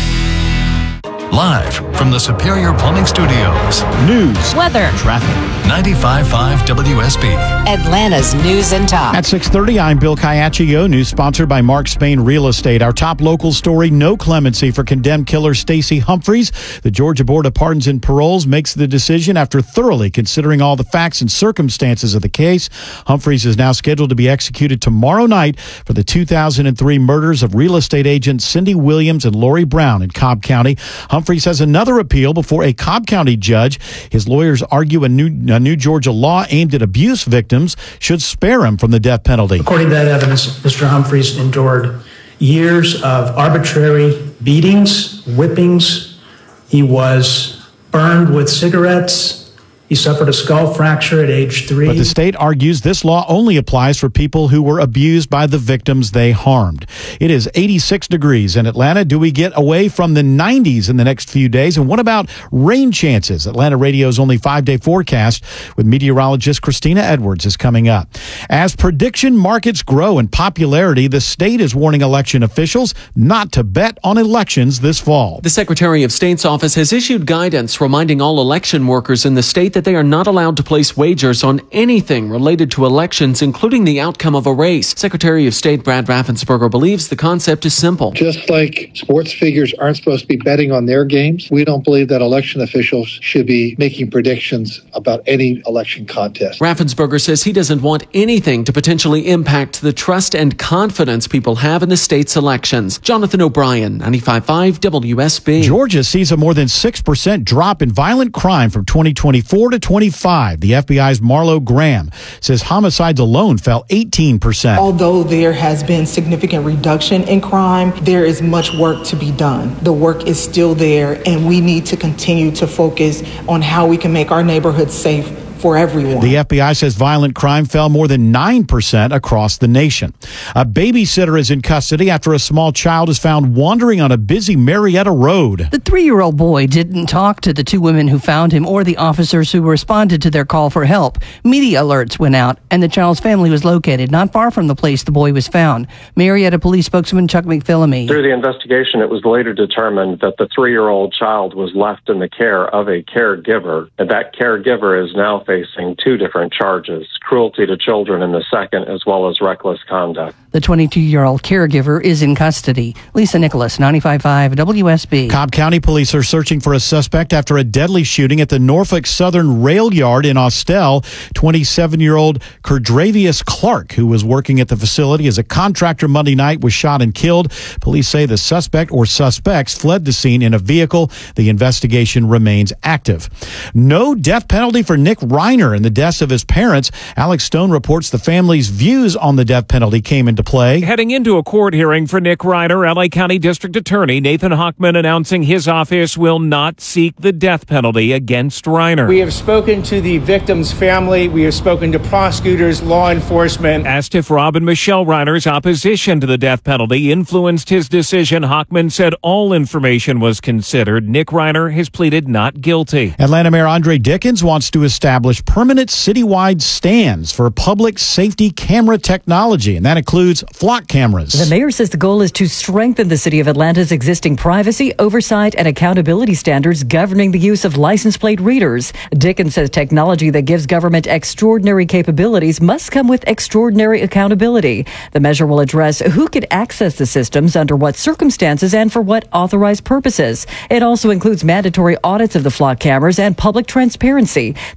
Live from the Superior Plumbing Studios. News, weather, traffic. ninety-five point five W S B. Atlanta's News and Talk. At six thirty, I'm Bill Caiaccio. News sponsored by Mark Spain Real Estate. Our top local story, no clemency for condemned killer Stacey Humphreys. The Georgia Board of Pardons and Paroles makes the decision after thoroughly considering all the facts and circumstances of the case. Humphreys is now scheduled to be executed tomorrow night for the two thousand three murders of real estate agents Cindy Williams and Lori Brown in Cobb County. Humphreys has another appeal before a Cobb County judge. His lawyers argue a new, a new Georgia law aimed at abuse victims should spare him from the death penalty. According to that evidence, Mister Humphreys endured years of arbitrary beatings, whippings. He was burned with cigarettes. He suffered a skull fracture at age three. But the state argues this law only applies for people who were abused by the victims they harmed. It is eighty-six degrees in Atlanta. Do we get away from the nineties in the next few days? And what about rain chances? Atlanta Radio's only five-day forecast with meteorologist Christina Edwards is coming up. As prediction markets grow in popularity, the state is warning election officials not to bet on elections this fall. The Secretary of State's office has issued guidance reminding all election workers in the state that they are not allowed to place wagers on anything related to elections, including the outcome of a race. Secretary of State Brad Raffensperger believes the concept is simple. Just like sports figures aren't supposed to be betting on their games, we don't believe that election officials should be making predictions about any election contest. Raffensperger says he doesn't want anything to potentially impact the trust and confidence people have in the state's elections. Jonathan O'Brien, ninety-five point five W S B. Georgia sees a more than six percent drop in violent crime from twenty twenty-four to twenty-five. The F B I's Marlo Graham says homicides alone fell eighteen percent. Although there has been significant reduction in crime, there is much work to be done. The work is still there, and we need to continue to focus on how we can make our neighborhoods safe for everyone. The F B I says violent crime fell more than nine percent across the nation. A babysitter is in custody after a small child is found wandering on a busy Marietta road. The three-year-old boy didn't talk to the two women who found him or the officers who responded to their call for help. Media alerts went out, and the child's family was located not far from the place the boy was found. Marietta Police spokesman Chuck McPhillamy. Through the investigation, it was later determined that the three-year-old child was left in the care of a caregiver, and that caregiver is now facing two different charges, cruelty to children in the second, as well as reckless conduct. The twenty-two-year-old caregiver is in custody. Lisa Nicholas, ninety-five point five W S B. Cobb County police are searching for a suspect after a deadly shooting at the Norfolk Southern Rail Yard in Austell. twenty-seven-year-old Kerdravius Clark, who was working at the facility as a contractor Monday night, was shot and killed. Police say the suspect or suspects fled the scene in a vehicle. The investigation remains active. No death penalty for Nick Reiner in the deaths of his parents. Alex Stone reports the family's views on the death penalty came into play. Heading into a court hearing for Nick Reiner, L A County District Attorney Nathan Hochman announcing his office will not seek the death penalty against Reiner. We have spoken to the victim's family. We have spoken to prosecutors, law enforcement. Asked if Rob and Michelle Reiner's opposition to the death penalty influenced his decision, Hochman said all information was considered. Nick Reiner has pleaded not guilty. Atlanta Mayor Andre Dickens wants to establish permanent citywide stands for public safety camera technology, and that includes flock cameras. The mayor says the goal is to strengthen the city of Atlanta's existing privacy, oversight, and accountability standards governing the use of license plate readers. Dickens says technology that gives government extraordinary capabilities must come with extraordinary accountability. The measure will address who could access the systems, under what circumstances, and for what authorized purposes. It also includes mandatory audits of the flock cameras and public transparency. The legislature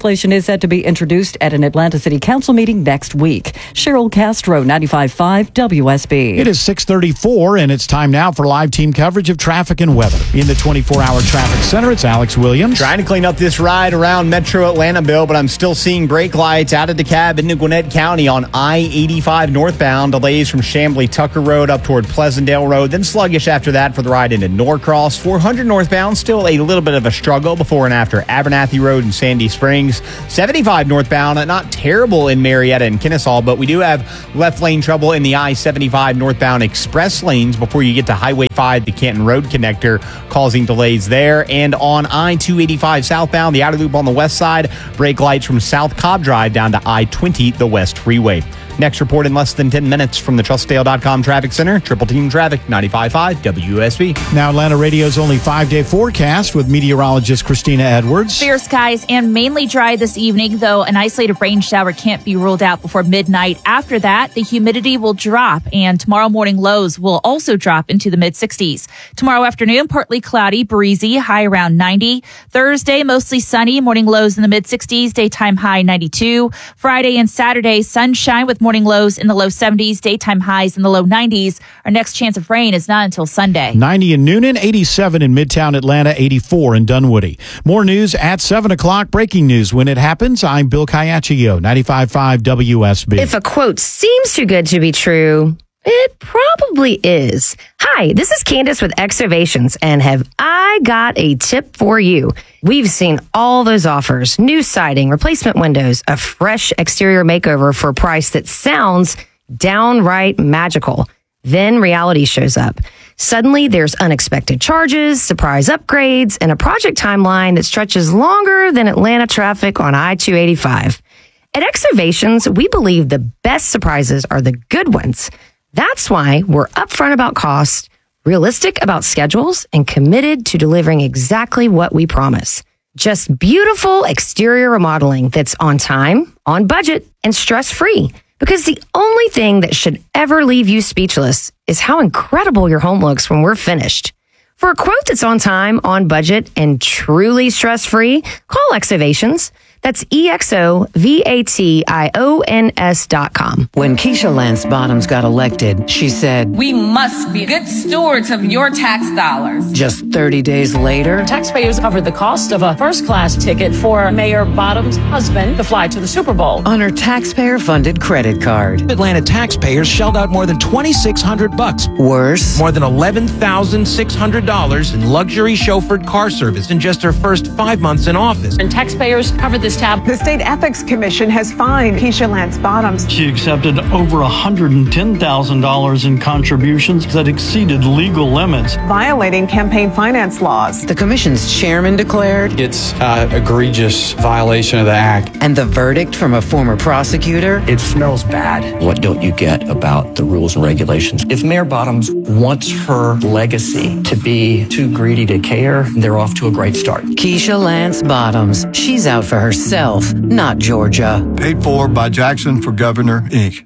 legislation is set to be introduced at an Atlanta City Council meeting next week. Cheryl Castro, ninety-five point five W S B. It is six thirty-four, and it's time now for live team coverage of traffic and weather. In the twenty-four hour traffic center, it's Alex Williams. Trying to clean up this ride around Metro Atlanta, Bill, but I'm still seeing brake lights out of DeKalb into Gwinnett County on I eighty-five northbound. Delays from Chamblee Tucker Road up toward Pleasantdale Road. Then sluggish after that for the ride into Norcross. four hundred northbound, still a little bit of a struggle before and after Abernathy Road and Sandy Springs. seventy-five northbound, not terrible in Marietta and Kennesaw, but we do have left lane trouble in the I seventy-five northbound express lanes before you get to Highway five, the Canton Road connector, causing delays there. And on I two eighty-five southbound, the outer loop on the west side, brake lights from South Cobb Drive down to I twenty, the West Freeway. Next report in less than ten minutes from the Trustdale dot com Traffic Center. Triple Team Traffic, ninety-five point five W S B. Now Atlanta Radio's only five-day forecast with meteorologist Christina Edwards. Fair skies and mainly dry this evening, though an isolated rain shower can't be ruled out before midnight. After that, the humidity will drop, and tomorrow morning lows will also drop into the mid-sixties. Tomorrow afternoon, partly cloudy, breezy, high around ninety. Thursday, mostly sunny, morning lows in the mid-sixties, daytime high ninety-two. Friday and Saturday, sunshine with morning lows in the low seventies, daytime highs in the low nineties. Our next chance of rain is not until Sunday. ninety in Noonan, eighty-seven in Midtown Atlanta, eighty-four in Dunwoody. More news at seven o'clock. Breaking news when it happens. I'm Bill Caiaccio, ninety-five point five W S B. If a quote seems too good to be true, it probably is. Hi, this is Candace with Excavations, and have I got a tip for you. We've seen all those offers, new siding, replacement windows, a fresh exterior makeover for a price that sounds downright magical. Then reality shows up. Suddenly, there's unexpected charges, surprise upgrades, and a project timeline that stretches longer than Atlanta traffic on I two eighty-five. At Excavations, we believe the best surprises are the good ones. That's why we're upfront about cost, realistic about schedules, and committed to delivering exactly what we promise. Just beautiful exterior remodeling that's on time, on budget, and stress-free. Because the only thing that should ever leave you speechless is how incredible your home looks when we're finished. For a quote that's on time, on budget, and truly stress-free, call Excavations. That's E X O V A T I O N S dot com. When Keisha Lance Bottoms got elected, she said, "We must be good stewards of your tax dollars." Just thirty days later, taxpayers covered the cost of a first-class ticket for Mayor Bottoms' husband to fly to the Super Bowl on her taxpayer-funded credit card. Atlanta taxpayers shelled out more than twenty-six hundred bucks. Worse, more than eleven thousand six hundred dollars in luxury chauffeured car service in just her first five months in office. And taxpayers covered this tab. The State Ethics Commission has fined Keisha Lance Bottoms. She accepted over one hundred ten thousand dollars in contributions that exceeded legal limits, violating campaign finance laws. The commission's chairman declared it's an egregious violation of the act. And the verdict from a former prosecutor? It smells bad. What don't you get about the rules and regulations? If Mayor Bottoms wants her legacy to be too greedy to care, they're off to a great start. Keisha Lance Bottoms. She's out for herself, not Georgia. Paid for by Jackson for Governor, Incorporated.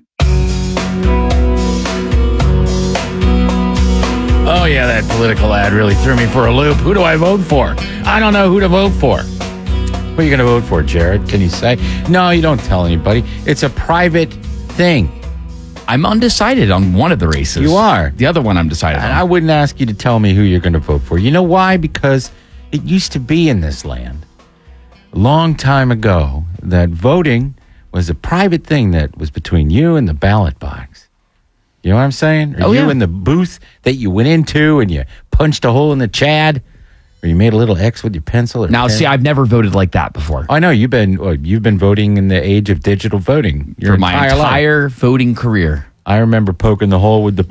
Oh, yeah, that political ad really threw me for a loop. Who do I vote for? I don't know who to vote for. Who are you going to vote for, Jared? Can you say? No, you don't tell anybody. It's a private thing. I'm undecided on one of the races. You are. The other one I'm decided and on. I wouldn't ask you to tell me who you're going to vote for. You know why? Because it used to be in this land a long time ago that voting was a private thing that was between you and the ballot box. You know what I'm saying? Or oh, you yeah. in the booth that you went into and you punched a hole in the Chad, or you made a little X with your pencil. Or now, pen. see, I've never voted like that before. I know you've been well, you've been voting in the age of digital voting your for my entire, entire life. voting career. I remember poking the hole with the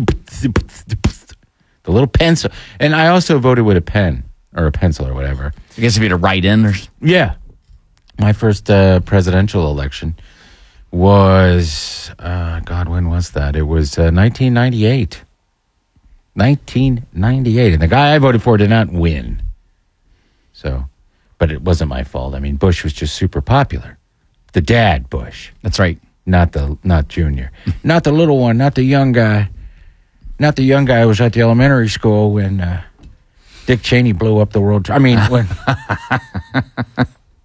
the little pencil, and I also voted with a pen or a pencil or whatever. I guess if you had to write in, or yeah. My first uh, presidential election was, uh, God, when was that? It was uh, nineteen ninety-eight. nineteen ninety-eight. And the guy I voted for did not win. So, but it wasn't my fault. I mean, Bush was just super popular. The dad Bush. That's right. Not the, not Junior. Not the little one, not the young guy. Not the young guy who was at the elementary school when uh, Dick Cheney blew up the world. I mean, when...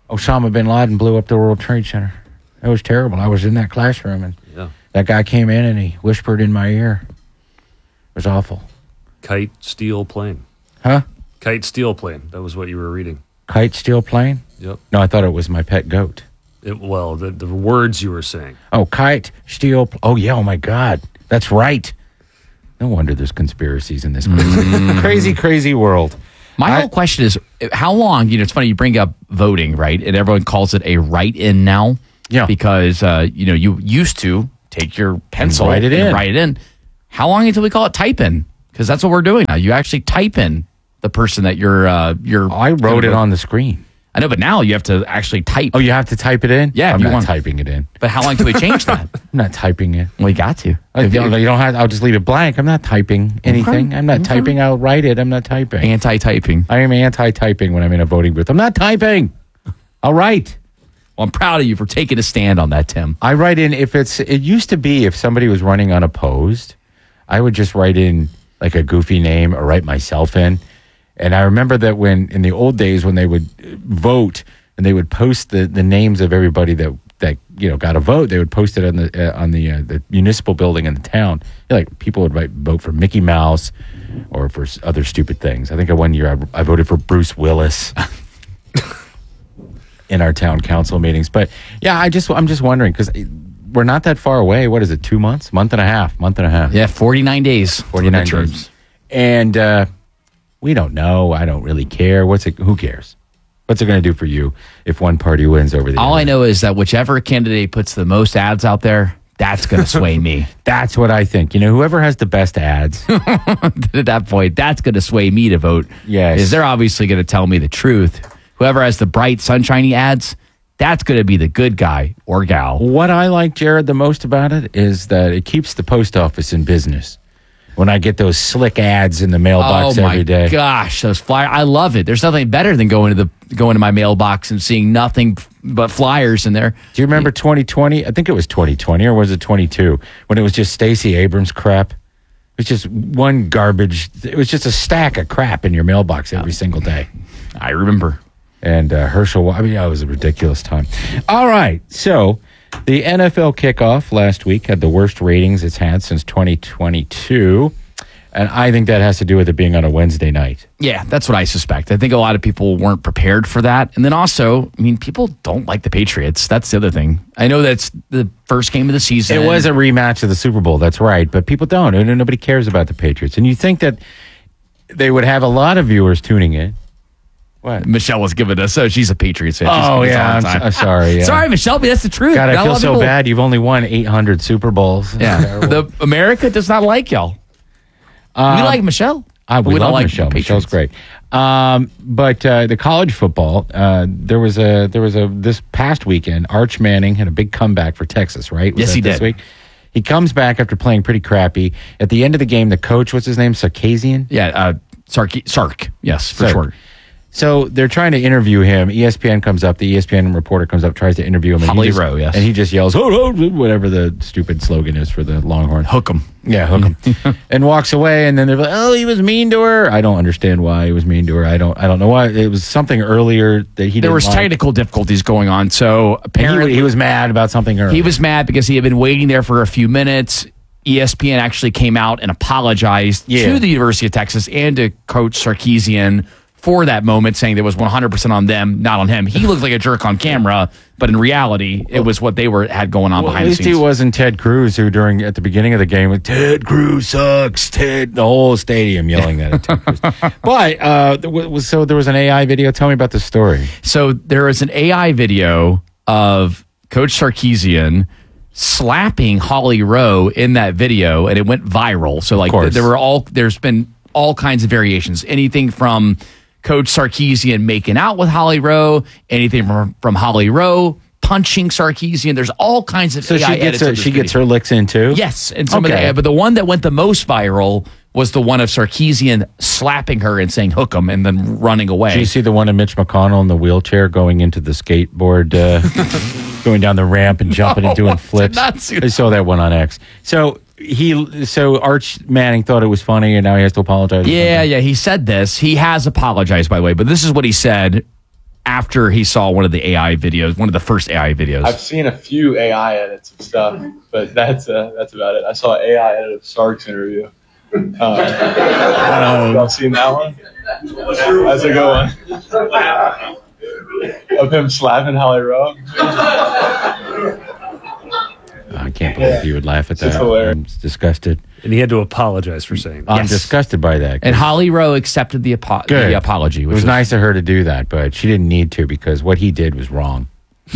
Osama bin Laden blew up the World Trade Center. It was terrible. I was in that classroom, and Yeah. that guy came in and he whispered in my ear. It was awful. Kite, steel, plane. Huh? Kite, steel, plane. That was what you were reading. Kite, steel, plane? Yep. No, I thought it was my pet goat. It, well, the, the words you were saying. Oh, kite, steel. Pl- oh, yeah. Oh, my God. That's right. No wonder there's conspiracies in this crazy, crazy, crazy world. My I- whole question is, how long, you know, it's funny, you bring up voting, right? And everyone calls it a write-in now. Yeah. Because, uh, you know, you used to take your pencil write it and in. write it in. How long until we call it type in? Because that's what we're doing now. You actually type in the person that you're... Uh, you're I wrote it on the screen. I know, but now you have to actually type. Oh, you have to type it in? Yeah, if I'm you not want- typing it in. But how long till we change that? I'm not typing it. Well, you got to. I, you, don't, you don't have. I'll just leave it blank. I'm not typing anything. I'm not Okay. typing. I'll write it. I'm not typing. Anti-typing. I am anti-typing when I'm in a voting booth. I'm not typing. I'll write. Well, I'm proud of you for taking a stand on that, Tim. I write in if it's. It used to be if somebody was running unopposed, I would just write in like a goofy name or write myself in. And I remember that when in the old days when they would vote and they would post the, the names of everybody that, that you know got a vote, they would post it on the uh, on the uh, the municipal building in the town. Like people would write, vote for Mickey Mouse or for s- other stupid things. I think one year I, I voted for Bruce Willis in our town council meetings. But yeah, I just I'm just wondering because we're not that far away. What is it? Two months? Month and a half? Month and a half? Yeah, forty-nine days. forty-nine days. And uh, we don't know. I don't really care. What's it? Who cares? What's it going to do for you if one party wins over the All other? I know is that whichever candidate puts the most ads out there, that's going to sway me. That's what I think. You know, whoever has the best ads. At that point, that's going to sway me to vote. Yes. Is they're obviously going to tell me the truth. Whoever has the bright, sunshiny ads, that's going to be the good guy or gal. What I like, Jared, the most about it is that it keeps the post office in business. When I get those slick ads in the mailbox oh my every day. gosh, those flyers! I love it. There's nothing better than going to the going to my mailbox and seeing nothing but flyers in there. Do you remember twenty twenty? I think it was twenty twenty, or was it twenty-two? When it was just Stacey Abrams crap. It was just one garbage. It was just a stack of crap in your mailbox every single day. I remember. And uh, Herschel, I mean, yeah, it was a ridiculous time. All right, so the N F L kickoff last week had the worst ratings it's had since twenty twenty-two. And I think that has to do with it being on a Wednesday night. Yeah, that's what I suspect. I think a lot of people weren't prepared for that. And then also, I mean, people don't like the Patriots. That's the other thing. I know that's the first game of the season. It was a rematch of the Super Bowl, that's right. But people don't. And nobody cares about the Patriots. And you think that they would have a lot of viewers tuning in. What? Michelle was giving us, oh, she's a Patriots fan. She's Oh, giving us yeah. all I'm, the time. I'm sorry. Yeah. Sorry, Michelle, but that's the truth. God, Not I a feel lot of so people- bad. You've only won eight hundred Super Bowls. Yeah. the America does not like y'all. Um, we like Michelle. I, but we, we don't love like Michelle. the Michelle's Patriots. great. Um, but uh, the college football, uh, there was a there was a this past weekend. Arch Manning had a big comeback for Texas, right? Was Yes, that he this did. Week? He comes back after playing pretty crappy. At the end of the game, the coach, what's his name, Sarkisian? Yeah, uh, Sark. Sark. Yes, for Sark. sure. So they're trying to interview him. E S P N comes up. The E S P N reporter comes up, tries to interview him. And Holly he just, Rowe, yes. And he just yells, oh, oh, whatever the stupid slogan is for the Longhorns. Hook 'em. Yeah, hook him. And walks away. And then they're like, oh, he was mean to her. I don't understand why he was mean to her. I don't I don't know why. It was something earlier that he There didn't was like. technical difficulties going on, so And he, apparently he was mad about something earlier. He was mad because he had been waiting there for a few minutes. E S P N actually came out and apologized Yeah. to the University of Texas and to Coach Sarkisian for that moment, saying that it was one hundred percent on them, not on him. He looked like a jerk on camera, but in reality, it was what they were had going on Well, behind at least the scenes. he wasn't Ted Cruz, who during at the beginning of the game, went, Ted Cruz sucks. Ted, the whole stadium yelling that at Ted Cruz. But uh, there was, so there was an A I video. Tell me about the story. So there is an A I video of Coach Sarkisian slapping Holly Rowe in that video, and it went viral. So like course. there were all there's been all kinds of variations. Anything from Coach Sarkisian making out with Holly Rowe, anything from from Holly Rowe punching Sarkisian. There's all kinds of So A I she gets edits her, of this she gets video. her licks in too. Yes, and some Okay. of the, but the one that went the most viral was the one of Sarkisian slapping her and saying "hook 'em" and then running away. Do you see the one of Mitch McConnell in the wheelchair going into the skateboard, uh, going down the ramp and jumping No, and doing I did flips? not see I saw that one on X. So he, so Arch Manning thought it was funny, and now he has to apologize. or Yeah, something. yeah. He said this. He has apologized, by the way, but this is what he said after he saw one of the A I videos, one of the first A I videos. I've seen a few A I edits of stuff, but that's uh, that's about it. I saw an A I edit of Sark's interview. Um, uh, y'all seen that one? That's a good one. Of him slapping Holly Rowe. I can't believe you would laugh at that. I'm disgusted. And he had to apologize for saying that. I'm Yes. disgusted by that. And Holly Rowe accepted the, apo- Good. the apology. It Which was nice of her to do that, but she didn't need to because what he did was wrong.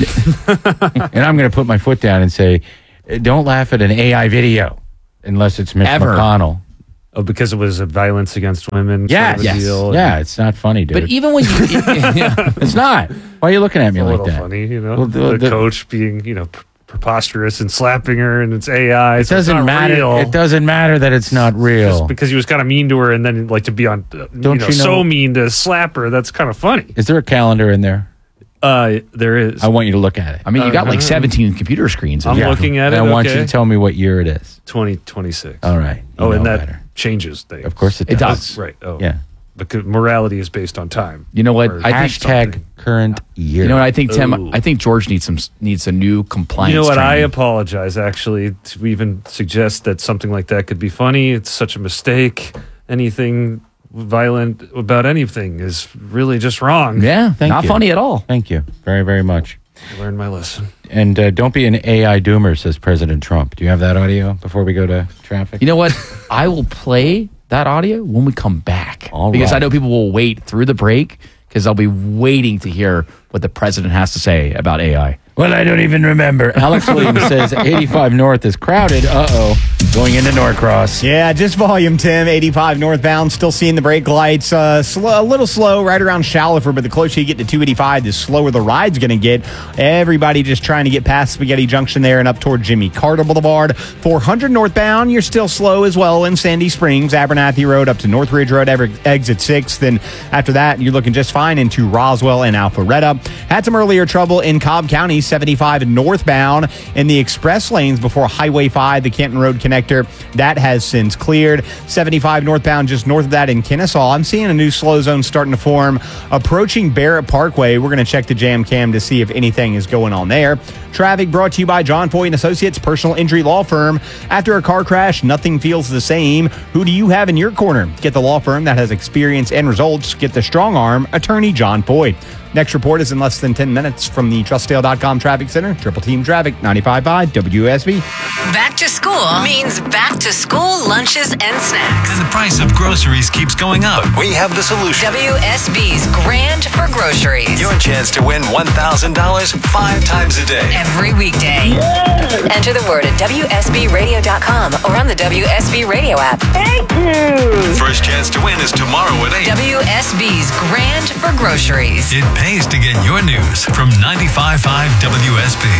And I'm going to put my foot down and say, don't laugh at an A I video unless it's Mitch Ever. McConnell. Oh, because it was a violence against women. Yes. Sort of a Yes. deal. Yeah, it's not funny, dude. But even when you, yeah. It's not. Why are you looking at me It's a like little that? funny, you know. Well, the, the- the- coach being, you know, pre- preposterous and slapping her, and it's A I. It so it's doesn't not matter. real. It doesn't matter that it's not real. Just because he was kind of mean to her, and then like to be on, uh, you Don't know, you know- so mean to slap her. That's kind of funny. Is there a calendar in there? Uh, there is. I want you to look at it. I mean, you got like Uh-huh. seventeen computer screens. I'm Yeah. looking at it. And I want okay. you to tell me what year it is. twenty twenty-six. All right. You Oh, and know that better. changes things. Of course it It does. does. Right. Oh, Yeah. Because morality is based on time. You know what? Or I think Hashtag something. current year. You know what I think, Tim? Ooh. I think George needs some needs a new compliance. You know what? I training. apologize, actually, to even suggest that something like that could be funny. It's such a mistake. Anything violent about anything is really just wrong. Yeah, Thank not you. funny at all. Thank you very, very much. I learned my lesson. And uh, don't be an A I doomer, says President Trump. Do you have that audio before we go to traffic? You know what? I will play that audio when we come back. All because right. I know people will wait through the break because they'll be waiting to hear what the president has to say about A I. Well, I don't even remember. Alex Williams says eighty-five North is crowded. Uh-oh. Going into Norcross. Yeah, just volume, Tim. eighty-five northbound. Still seeing the brake lights. Uh, slow, a little slow right around Shallifer, but the closer you get to two eighty-five, the slower the ride's going to get. Everybody just trying to get past Spaghetti Junction there and up toward Jimmy Carter Boulevard. four hundred northbound, you're still slow as well in Sandy Springs. Abernathy Road up to Northridge Road, ever, exit six. Then after that, you're looking just fine into Roswell and Alpharetta. Had some earlier trouble in Cobb County, seventy-five northbound in the express lanes before Highway five, the Canton Road connector. That has since cleared. seventy-five northbound just north of that in Kennesaw. I'm seeing a new slow zone starting to form approaching Barrett Parkway. We're going to check the jam cam to see if anything is going on there. Traffic brought to you by John Foy and Associates, personal injury law firm. After a car crash, nothing feels the same. Who do you have in your corner? Get the law firm that has experience and results. Get the strong arm attorney John Foy. Next report is in less than ten minutes from the Trustdale dot com Traffic Center. Triple Team Traffic, ninety-five point five W S B. Back to school means back to school lunches and snacks. And the price of groceries keeps going up. We have the solution. W S B's Grand for Groceries. Your chance to win one thousand dollars five times a day. Every weekday. Enter the word at W S B radio dot com or on the W S B radio app. Thank you. First chance to win is tomorrow at eight. W S B's Grand for Groceries. It pays to get your news from ninety-five point five W S B.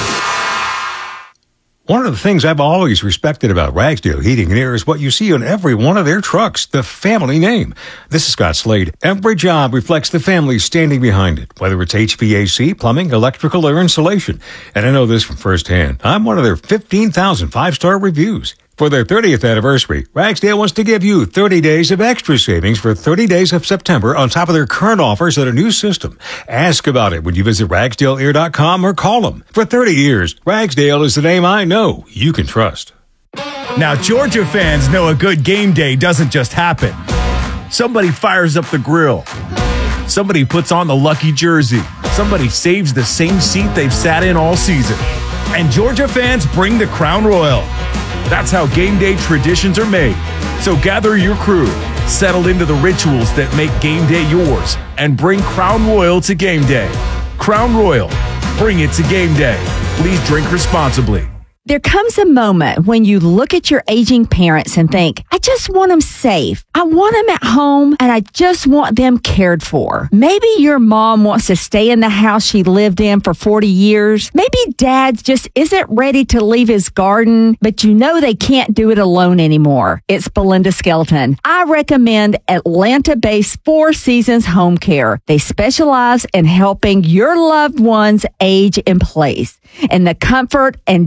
One of the things I've always respected about Ragsdale Heating and Air is what you see on every one of their trucks, the family name. This is Scott Slade. Every job reflects the family standing behind it, whether it's H V A C, plumbing, electrical, or insulation. And I know this from firsthand. I'm one of their fifteen thousand five-star reviews. For their thirtieth anniversary, Ragsdale wants to give you thirty days of extra savings for thirty days of September on top of their current offers at a new system. Ask about it when you visit Ragsdale Air dot com or call them. For thirty years, Ragsdale is the name I know you can trust. Now, Georgia fans know a good game day doesn't just happen. Somebody fires up the grill. Somebody puts on the lucky jersey. Somebody saves the same seat they've sat in all season. And Georgia fans bring the Crown Royal. That's how game day traditions are made. So gather your crew, settle into the rituals that make game day yours, and bring Crown Royal to game day. Crown Royal, bring it to game day. Please drink responsibly. There comes a moment when you look at your aging parents and think, I just want them safe. I want them at home and I just want them cared for. Maybe your mom wants to stay in the house she lived in for forty years. Maybe dad just isn't ready to leave his garden, but you know they can't do it alone anymore. It's Belinda Skelton. I recommend Atlanta-based Four Seasons Home Care. They specialize in helping your loved ones age in place in the comfort and dignity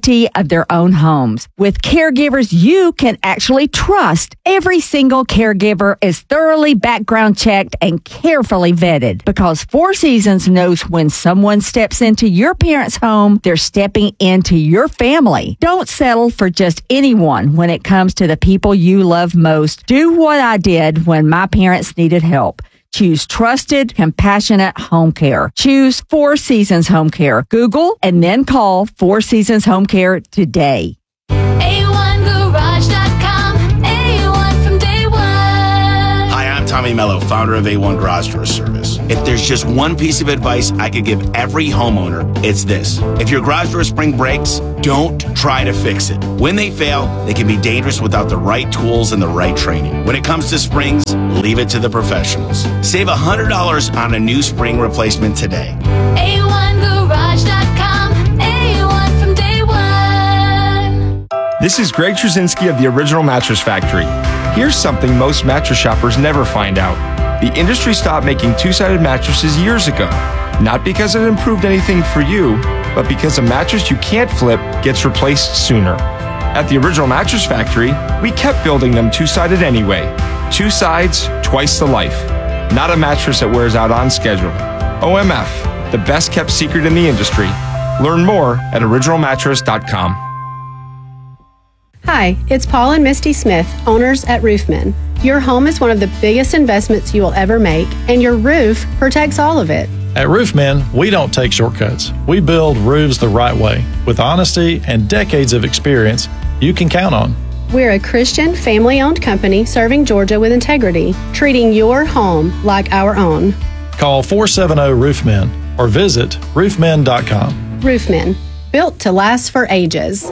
safety of their own homes. With caregivers you can actually trust, every single caregiver is thoroughly background checked and carefully vetted, because Four Seasons knows when someone steps into your parents' home, they're stepping into your family. Don't settle for just anyone when it comes to the people you love most. Do what I did when my parents needed help. Choose trusted, compassionate home care. Choose Four Seasons Home Care. Google and then call Four Seasons Home Care today. A one garage dot com. A one from day one. Hi, I'm Tommy Mello, founder of A one Garage Door Service. If there's just one piece of advice I could give every homeowner, it's this. If your garage door spring breaks, don't try to fix it. When they fail, they can be dangerous without the right tools and the right training. When it comes to springs, leave it to the professionals. Save one hundred dollars on a new spring replacement today. A one garage dot com. A one from day one. This is Greg Trzynski of the Original Mattress Factory. Here's something most mattress shoppers never find out. The industry stopped making two-sided mattresses years ago. Not because it improved anything for you, but because a mattress you can't flip gets replaced sooner. At the Original Mattress Factory, we kept building them two-sided anyway. Two sides, twice the life. Not a mattress that wears out on schedule. O M F, the best kept secret in the industry. Learn more at original mattress dot com. Hi, it's Paul and Misty Smith, owners at Roofmen. Your home is one of the biggest investments you will ever make, and your roof protects all of it. At Roofmen, we don't take shortcuts. We build roofs the right way, with honesty and decades of experience you can count on. We're a Christian, family-owned company serving Georgia with integrity, treating your home like our own. Call four seven zero Roofmen or visit roofmen dot com. Roofmen, built to last for ages.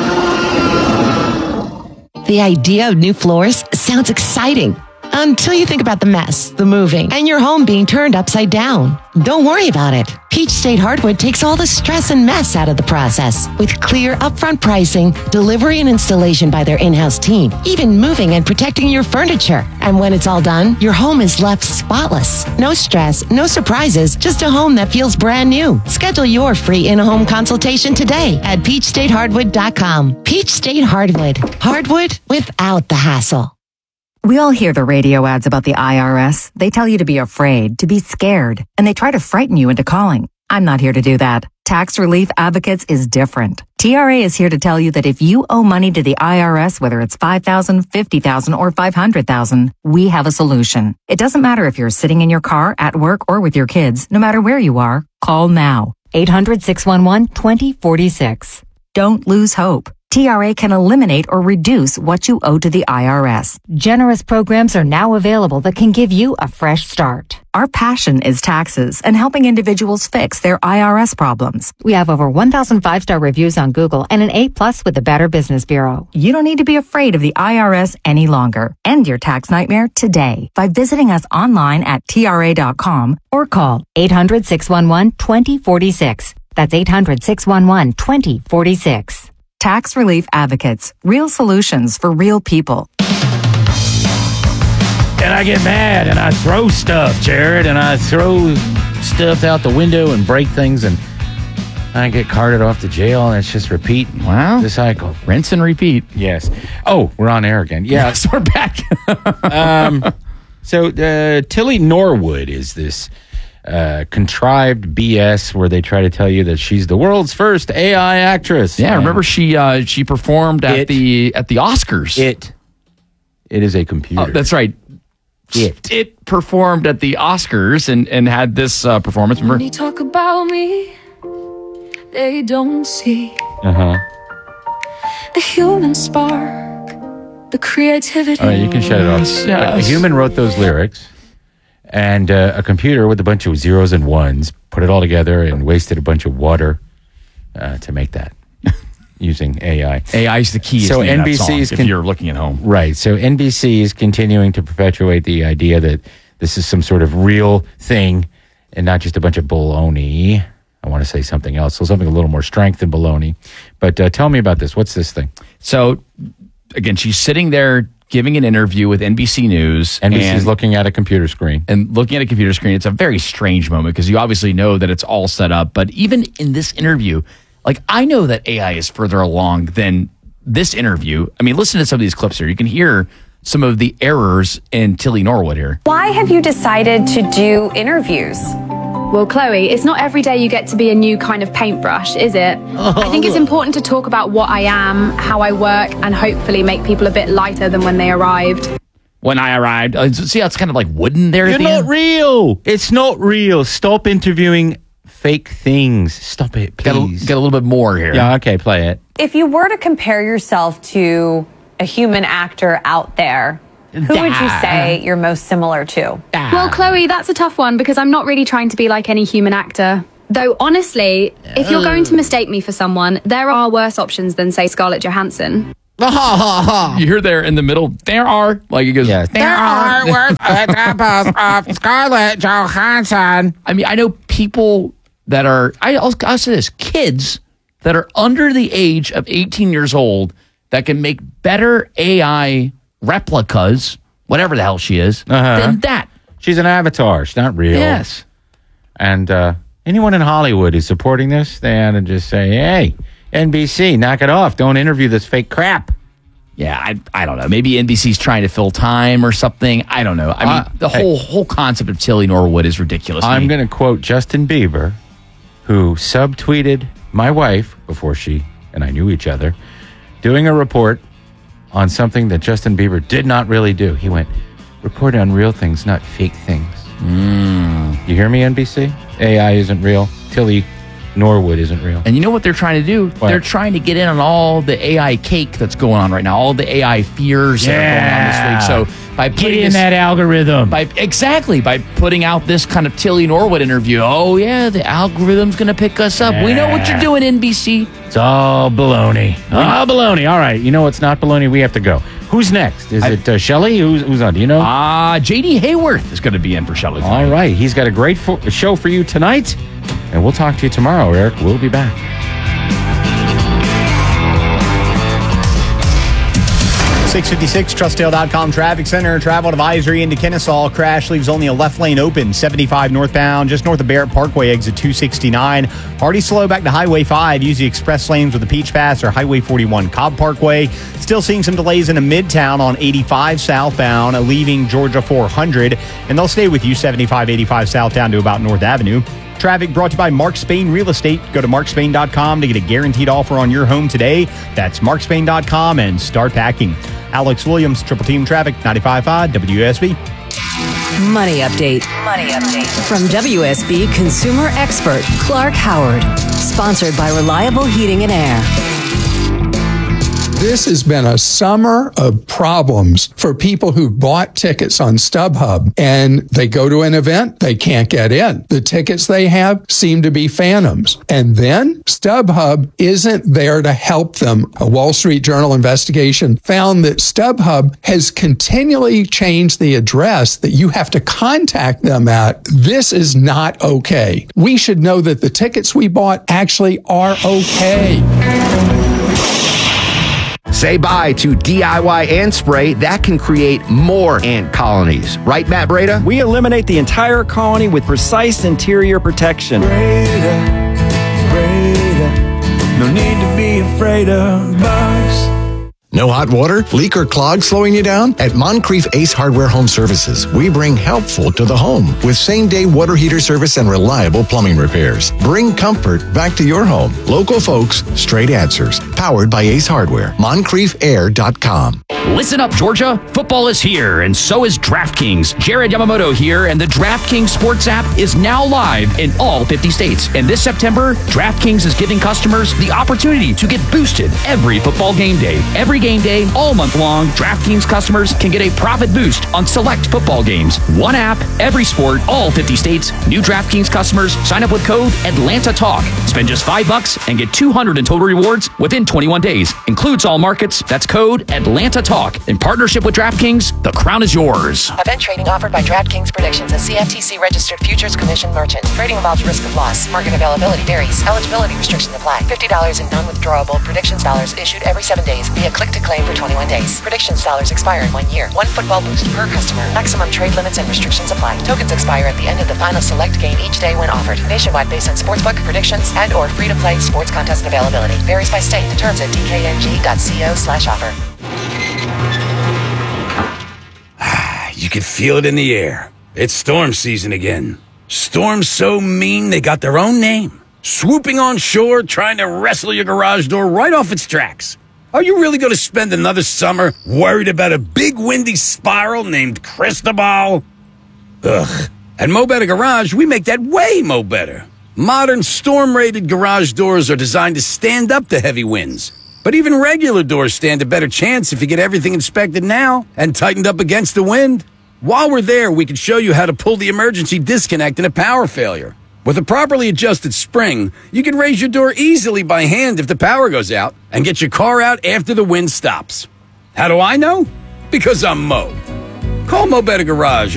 The idea of new floors sounds exciting until you think about the mess, the moving, and your home being turned upside down. Don't worry about it. Peach State Hardwood takes all the stress and mess out of the process with clear upfront pricing, delivery and installation by their in-house team, even moving and protecting your furniture. And when it's all done, your home is left spotless. No stress, no surprises, just a home that feels brand new. Schedule your free in-home consultation today at peach state hardwood dot com. Peach State Hardwood. Hardwood without the hassle. We all hear the radio ads about the I R S. They tell you to be afraid, to be scared, and they try to frighten you into calling. I'm not here to do that. Tax Relief Advocates is different. T R A is here to tell you that if you owe money to the I R S, whether it's five thousand dollars, fifty thousand dollars, or five hundred thousand dollars, we have a solution. It doesn't matter if you're sitting in your car, at work, or with your kids. No matter where you are, call now. eight hundred, six one one, two zero four six. Don't lose hope. T R A can eliminate or reduce what you owe to the I R S. Generous programs are now available that can give you a fresh start. Our passion is taxes and helping individuals fix their I R S problems. We have over one thousand five-star reviews on Google and an A plus with the Better Business Bureau. You don't need to be afraid of the I R S any longer. End your tax nightmare today by visiting us online at T R A dot com or call eight hundred, six one one, two zero four six. That's eight hundred, six one one, two zero four six. Tax Relief Advocates. Real solutions for real people. And I get mad and I throw stuff, Jared, and I throw stuff out the window and break things, and I get carted off to jail, and it's just repeat. Wow. The cycle. Rinse and repeat. Yes. Oh, we're on air again. Yeah. Yes, we're back. um, so uh, Tilly Norwood is this Uh, contrived B S where they try to tell you that she's the world's first A I actress. Yeah, remember she uh, she performed at It- the at the Oscars. It it is a computer. Oh, that's right. It It performed at the Oscars and and had this uh, performance. When Remember? they talk about me, they don't see Uh-huh. the human spark, the creativity. All right, you can shut it off. Yes. A human wrote those lyrics, and uh, a computer with a bunch of zeros and ones put it all together and wasted a bunch of water uh, to make that using A I. A I is the key. So So N B N B C's if con- you're looking at home, Right. So N B C is continuing to perpetuate the idea that this is some sort of real thing and not just a bunch of baloney. I want to say something else. So something a little more strength than baloney. But uh, tell me about this. What's this thing? So again, she's sitting there giving an interview with N B C News. N B C's and, looking at a computer screen. and looking at a computer screen. It's a very strange moment because you obviously know that it's all set up. But even in this interview, Like, I know that A I is further along than this interview. I mean, listen to some of these clips here. You can hear some of the errors in Tilly Norwood here. Why have you decided to do interviews? Well, Chloe, it's not every day you get to be a new kind of paintbrush, is it? Oh. I think it's important to talk about what I am, how I work, and hopefully make people a bit lighter than when they arrived. When I arrived, uh, see how it's kind of like wooden there? You're at the not end? real. It's not real. Stop interviewing fake things. Stop it, Got a, please. got a little bit more here. Yeah, okay, play it. If you were to compare yourself to a human actor out there, who would you say you're most similar to? Well, Chloe, that's a tough one because I'm not really trying to be like any human actor. Though, honestly, if you're going to mistake me for someone, there are worse options than, say, Scarlett Johansson. You hear there in the middle, there are, like he goes, yes. there are worse examples of Scarlett Johansson. I mean, I know people that are, I, I'll, I'll say this, kids that are under the age of eighteen years old that can make better A I replicas, whatever the hell she is, Uh-huh. than that. She's an avatar. She's not real. Yes. And uh, anyone in Hollywood who's supporting this, they ought to just say, hey, N B C, knock it off. Don't interview this fake crap. Yeah, I I don't know. Maybe N B C's trying to fill time or something. I don't know. I mean, Uh, the hey. whole whole concept of Tilly Norwood is ridiculous. to I'm me. going to quote Justin Bieber, who subtweeted my wife before she and I knew each other, doing a report on something that Justin Bieber did not really do. He went, report on real things, not fake things. Mm. You hear me, N B C? A I isn't real. Tilly Norwood isn't real. And you know what they're trying to do? What? They're trying to get in on all the A I cake that's going on right now, all the A I fears that are going on this week. So by Get putting in this, that algorithm. by exactly by putting out this kind of Tilly Norwood interview. Oh yeah, the algorithm's going to pick us up. We know what you're doing, N B C. It's all baloney. All baloney. All right. You know what's not baloney? We have to go. Who's next? Is I- it uh, Shelley? Who's, who's on? Do you know? Ah, uh, J D Hayworth is going to be in for Shelley. All right. He's got a great fo- show for you tonight. And we'll talk to you tomorrow, Eric. We'll be back. six fifty-six, Trustdale dot com Traffic Center. Travel advisory into Kennesaw. Crash leaves only a left lane open. seventy-five northbound, just north of Barrett Parkway, exit two sixty-nine. Already slow back to Highway five. Use the express lanes with the Peach Pass or Highway forty-one Cobb Parkway. Still seeing some delays into Midtown on eighty-five southbound, leaving Georgia four hundred. And they'll stay with you seventy-five, eighty-five south down to about North Avenue. Traffic brought to you by Mark Spain Real Estate. Go to mark spain dot com to get a guaranteed offer on your home today. That's mark spain dot com and start packing. Alex Williams, Triple Team Traffic, ninety-five point five W S B. Money update. Money update. From W S B consumer expert Clark Howard. Sponsored by Reliable Heating and Air. This has been a summer of problems for people who bought tickets on StubHub and they go to an event, they can't get in. The tickets they have seem to be phantoms. And then StubHub isn't there to help them. A Wall Street Journal investigation found that StubHub has continually changed the address that you have to contact them at. This is not okay. We should know that the tickets we bought actually are okay. Say bye to D I Y ant spray that can create more ant colonies. Right, Matt Breda? We eliminate the entire colony with precise interior protection. Breda, Breda, no need to be afraid of bugs. No hot water, leak, or clog slowing you down? At Moncrief Ace Hardware Home Services, we bring helpful to the home with same-day water heater service and reliable plumbing repairs. Bring comfort back to your home. Local folks, straight answers. Powered by Ace Hardware. Moncrief Air dot com. Listen up, Georgia. Football is here, and so is DraftKings. Jared Yamamoto here, and the DraftKings Sports app is now live in all fifty states. And this September, DraftKings is giving customers the opportunity to get boosted every football game day. Every game day, all month long, DraftKings customers can get a profit boost on select football games. One app, every sport, all fifty states. New DraftKings customers sign up with code Atlanta Talk. Spend just five bucks and get two hundred in total rewards within twenty-one days. Includes all markets. That's code Atlanta Talk. talk. In partnership with DraftKings, the crown is yours. Event trading offered by DraftKings Predictions, a C F T C registered futures commission merchant. Trading involves risk of loss. Market availability varies. Eligibility restrictions apply. fifty dollars in non-withdrawable Predictions dollars issued every seven days via click to claim for twenty-one days. Predictions dollars expire in one year. One football boost per customer. Maximum trade limits and restrictions apply. Tokens expire at the end of the final select game each day when offered. Nationwide based on sportsbook, predictions, and or free-to-play sports contest availability. Varies by state. Terms at d k n g dot co slash offer. You can feel it in the air. It's storm season again. Storms so mean they got their own name. Swooping on shore, trying to wrestle your garage door right off its tracks. Are you really going to spend another summer worried about a big windy spiral named Cristobal? Ugh. At Mo Better Garage, we make that way mo better. Modern storm-rated garage doors are designed to stand up to heavy winds. But even regular doors stand a better chance if you get everything inspected now and tightened up against the wind. While we're there, we can show you how to pull the emergency disconnect in a power failure. With a properly adjusted spring, you can raise your door easily by hand if the power goes out and get your car out after the wind stops. How do I know? Because I'm Mo. Call Mo Better Garage